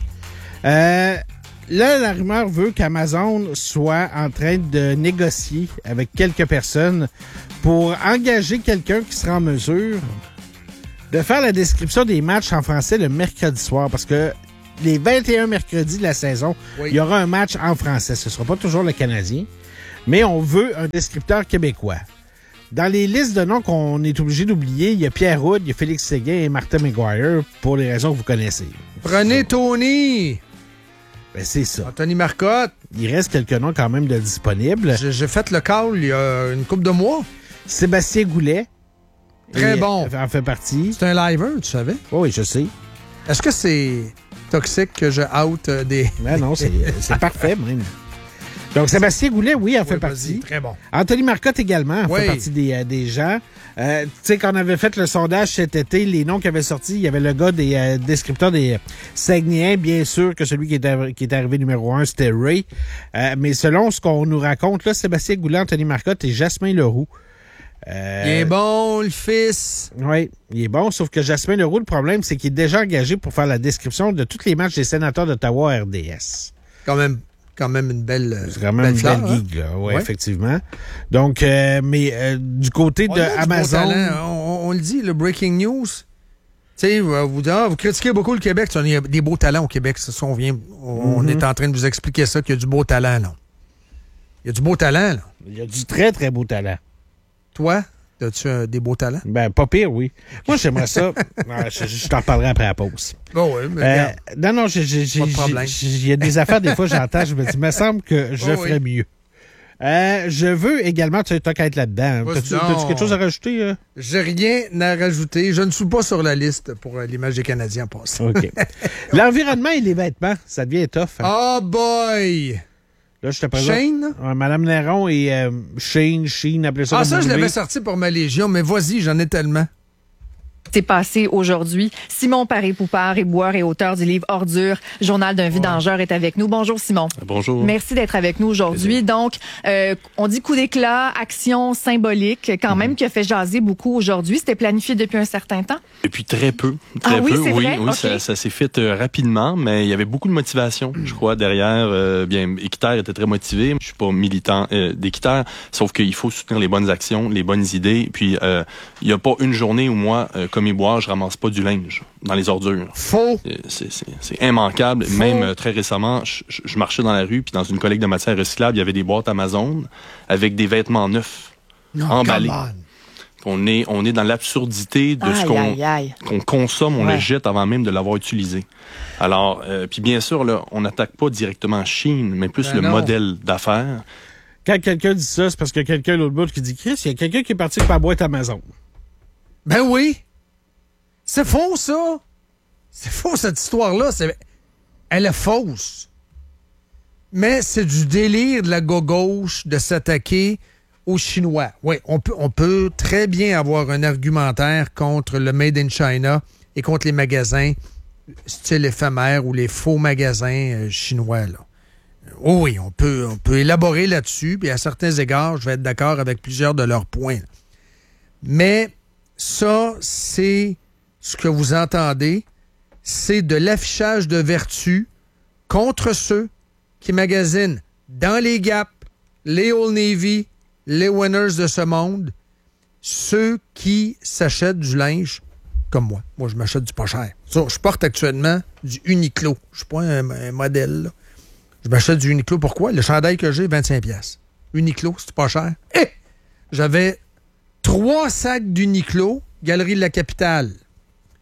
Euh, là, la rumeur veut qu'Amazon soit en train de négocier avec quelques personnes pour engager quelqu'un qui sera en mesure de faire la description des matchs en français le mercredi soir. Parce que les vingt et un mercredis de la saison, Oui. il y aura un match en français. Ce ne sera pas toujours le Canadien, mais on veut un descripteur québécois. Dans les listes de noms qu'on est obligé d'oublier, il y a Pierre Houd, il y a Félix Séguin et Martin McGuire, pour les raisons que vous connaissez. Prenez Tony. Ben, c'est ça. Anthony Marcotte. Il reste quelques noms quand même de disponibles. J'ai, j'ai fait le call il y a une couple de mois. Sébastien Goulet. Très et, bon. En fait partie. C'est un liver, tu savais? Oh, oui, je sais. Est-ce que c'est toxique que je out euh, des... Ben non, c'est, c'est parfait même. Donc, Sébastien Goulet, oui, en fait Oui, partie. vas-y, très bon. Anthony Marcotte également en Oui. fait partie des, euh, des gens. Euh, tu sais, quand on avait fait le sondage cet été, les noms qui avaient sorti, il y avait le gars des euh, descripteurs des euh, Saguenayens, bien sûr que celui qui est, arri- qui est arrivé numéro un, c'était Ray. Euh, mais selon ce qu'on nous raconte, là, Sébastien Goulet, Anthony Marcotte et Jasmin Leroux. Euh, Il est bon, le fils. Oui, il est bon, sauf que Jasmin Leroux, le problème, c'est qu'il est déjà engagé pour faire la description de tous les matchs des sénateurs d'Ottawa R D S. Quand même, quand même une belle euh, C'est quand même belle une fleur, belle hein? gigue, là. Oui, Ouais. effectivement. Donc, euh, mais euh, du côté On de a du beau Amazon... talent. On, on le dit, le breaking news. Tu sais, vous, vous, ah, vous critiquez beaucoup le Québec. Il y a des beaux talents au Québec. Ça, ça, on, vient, on, on Mhm. est en train de vous expliquer ça, qu'il y a du beau talent, là. Il y a du beau talent, là. Il y a du très, très beau talent. Toi, as-tu euh, des beaux talents? Ben, pas pire, oui. Moi, j'aimerais ça. Ah, je, je t'en reparlerai après la pause. Bon, oui, mais Euh, regarde. non, non, j'ai- j'ai- j'ai- Pas de problème. j'ai- il y a des affaires, des fois, j'entends, je me dis, il me semble que je Oh, ferais oui. mieux. Euh, je veux également, tu as qu'à être là-dedans. Vas-y T'as-tu donc. t'as-tu quelque chose à rajouter? euh? J'ai rien à rajouter. Je ne suis pas sur la liste pour euh, l'image des Canadiens en passant. OK. L'environnement et les vêtements, ça devient tough. hein. Oh boy! Là, je te présente. Shane? Ouais, Madame Néron et euh, Shane, Sheen, appelez ça Ah, comme ça, vous je voulez. l'avais sorti pour ma Légion, mais vas-y, j'en ai tellement. C'est passé aujourd'hui. Simon Paré-Poupard est boire et auteur du livre Ordure, Journal d'un vidangeur, est avec nous. Bonjour Simon. Bonjour. Merci d'être avec nous aujourd'hui. Donc, euh, on dit coup d'éclat, action symbolique, quand même, qui a fait jaser beaucoup aujourd'hui. C'était planifié depuis un certain temps? Depuis très peu. Très Ah oui, peu. c'est oui, vrai? oui, Ok. ça, ça s'est fait euh, rapidement, mais il y avait beaucoup de motivation, je crois, derrière. Euh, bien, Équiterre était très motivé. Je suis pas militant euh, d'Équiterre, sauf qu'il faut soutenir les bonnes actions, les bonnes idées. Puis, euh, il y a pas une journée où moi, euh, comme Éboire, je ramasse pas du linge dans les ordures. Faux. Euh, C'est, c'est, c'est immanquable. Faux. Même euh, très récemment, je, je- je marchais dans la rue, puis dans une collecte de matières recyclables, il y avait des boîtes Amazon avec des vêtements neufs, Non, emballés. come on. On est, on est dans l'absurdité de ce Aïe, qu'on, aïe, aïe. qu'on consomme, on Ouais. le jette avant même de l'avoir utilisé. Alors, euh, puis bien sûr, là, on n'attaque pas directement Chine, mais plus Ben le non. modèle d'affaires. Quand quelqu'un dit ça, c'est parce qu'il y a quelqu'un à l'autre bout qui dit Chris, il y a quelqu'un qui est parti avec ma boîte Amazon. Ben oui! C'est faux, ça! C'est faux, cette histoire-là. C'est... Elle est fausse. Mais c'est du délire de la gauche de s'attaquer aux Chinois. Oui, on peut, on peut très bien avoir un argumentaire contre le Made in China et contre les magasins style éphémère ou les faux magasins euh, chinois, là. Oh oui, on peut, on peut élaborer là-dessus, puis à certains égards, je vais être d'accord avec plusieurs de leurs points. Mais ça, c'est ce que vous entendez, c'est de l'affichage de vertu contre ceux qui magasinent dans les Gap, les Old Navy, les Winners de ce monde, ceux qui s'achètent du linge comme moi. Moi, je m'achète du pas cher. Ça, je porte actuellement du Uniqlo. Je suis pas un, un modèle, là. Je m'achète du Uniqlo. Pourquoi? Le chandail que j'ai, vingt-cinq piastres. Uniqlo, c'est pas cher. Eh! J'avais trois sacs d'Uniqlo, Galerie de la Capitale.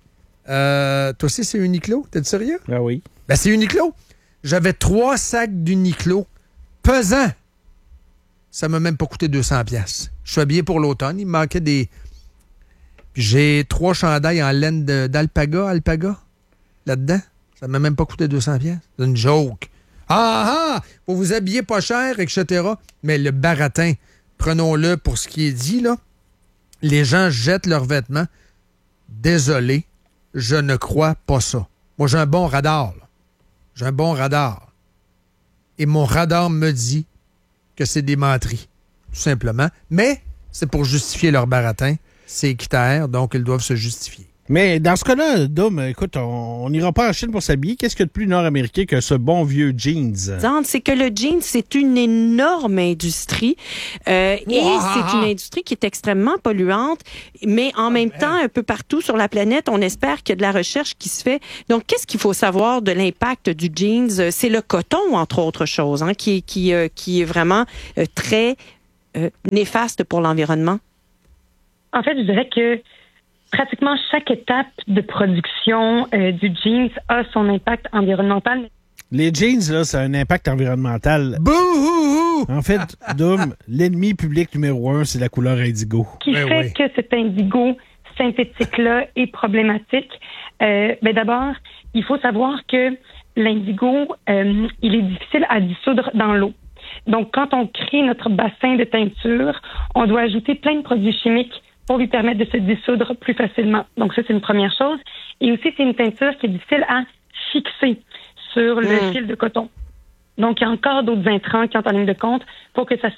Euh, toi aussi, c'est Uniqlo? T'es sérieux? Ah oui. Ben, c'est Uniqlo. J'avais trois sacs d'Uniqlo pesants. Ça m'a même pas coûté deux cents piastres. Je suis habillé pour l'automne. Il me manquait des... Puis j'ai trois chandails en laine de, d'alpaga, alpaga, là-dedans. Ça m'a même pas coûté deux cents piastres. C'est une joke. Ah ah! Faut vous habiller pas cher, et cetera. Mais le baratin, prenons-le pour ce qui est dit, là. Les gens jettent leurs vêtements. Désolé, je ne crois pas ça. Moi, j'ai un bon radar, là. J'ai un bon radar. Et mon radar me dit que c'est des menteries, tout simplement. Mais c'est pour justifier leur baratin. C'est équitaire, donc ils doivent se justifier. Mais dans ce cas-là, Dom, écoute, on n'ira pas en Chine pour s'habiller. Qu'est-ce qu'il y a de plus nord-américain que ce bon vieux jeans? C'est que le jeans, c'est une énorme industrie. Euh, Wow. Et c'est une industrie qui est extrêmement polluante. Mais en même temps, un peu partout sur la planète, on espère qu'il y a de la recherche qui se fait. Donc, qu'est-ce qu'il faut savoir de l'impact du jeans? C'est le coton, entre autres choses, hein, qui, qui, euh, qui est vraiment euh, très euh, néfaste pour l'environnement. En fait, je dirais que pratiquement chaque étape de production euh, du jeans a son impact environnemental. Les jeans, là, ça a un impact environnemental. Bouhouhou! En fait, Dom, l'ennemi public numéro un, c'est la couleur indigo. Qui Ben fait oui. que cet indigo synthétique-là est problématique? Euh, ben d'abord, il faut savoir que l'indigo, euh, il est difficile à dissoudre dans l'eau. Donc, quand on crée notre bassin de teinture, on doit ajouter plein de produits chimiques pour lui permettre de se dissoudre plus facilement. Donc, ça, c'est une première chose. Et aussi, c'est une teinture qui est difficile à fixer sur le Mm. fil de coton. Donc, il y a encore d'autres intrants qui entrent en ligne de compte pour que ça se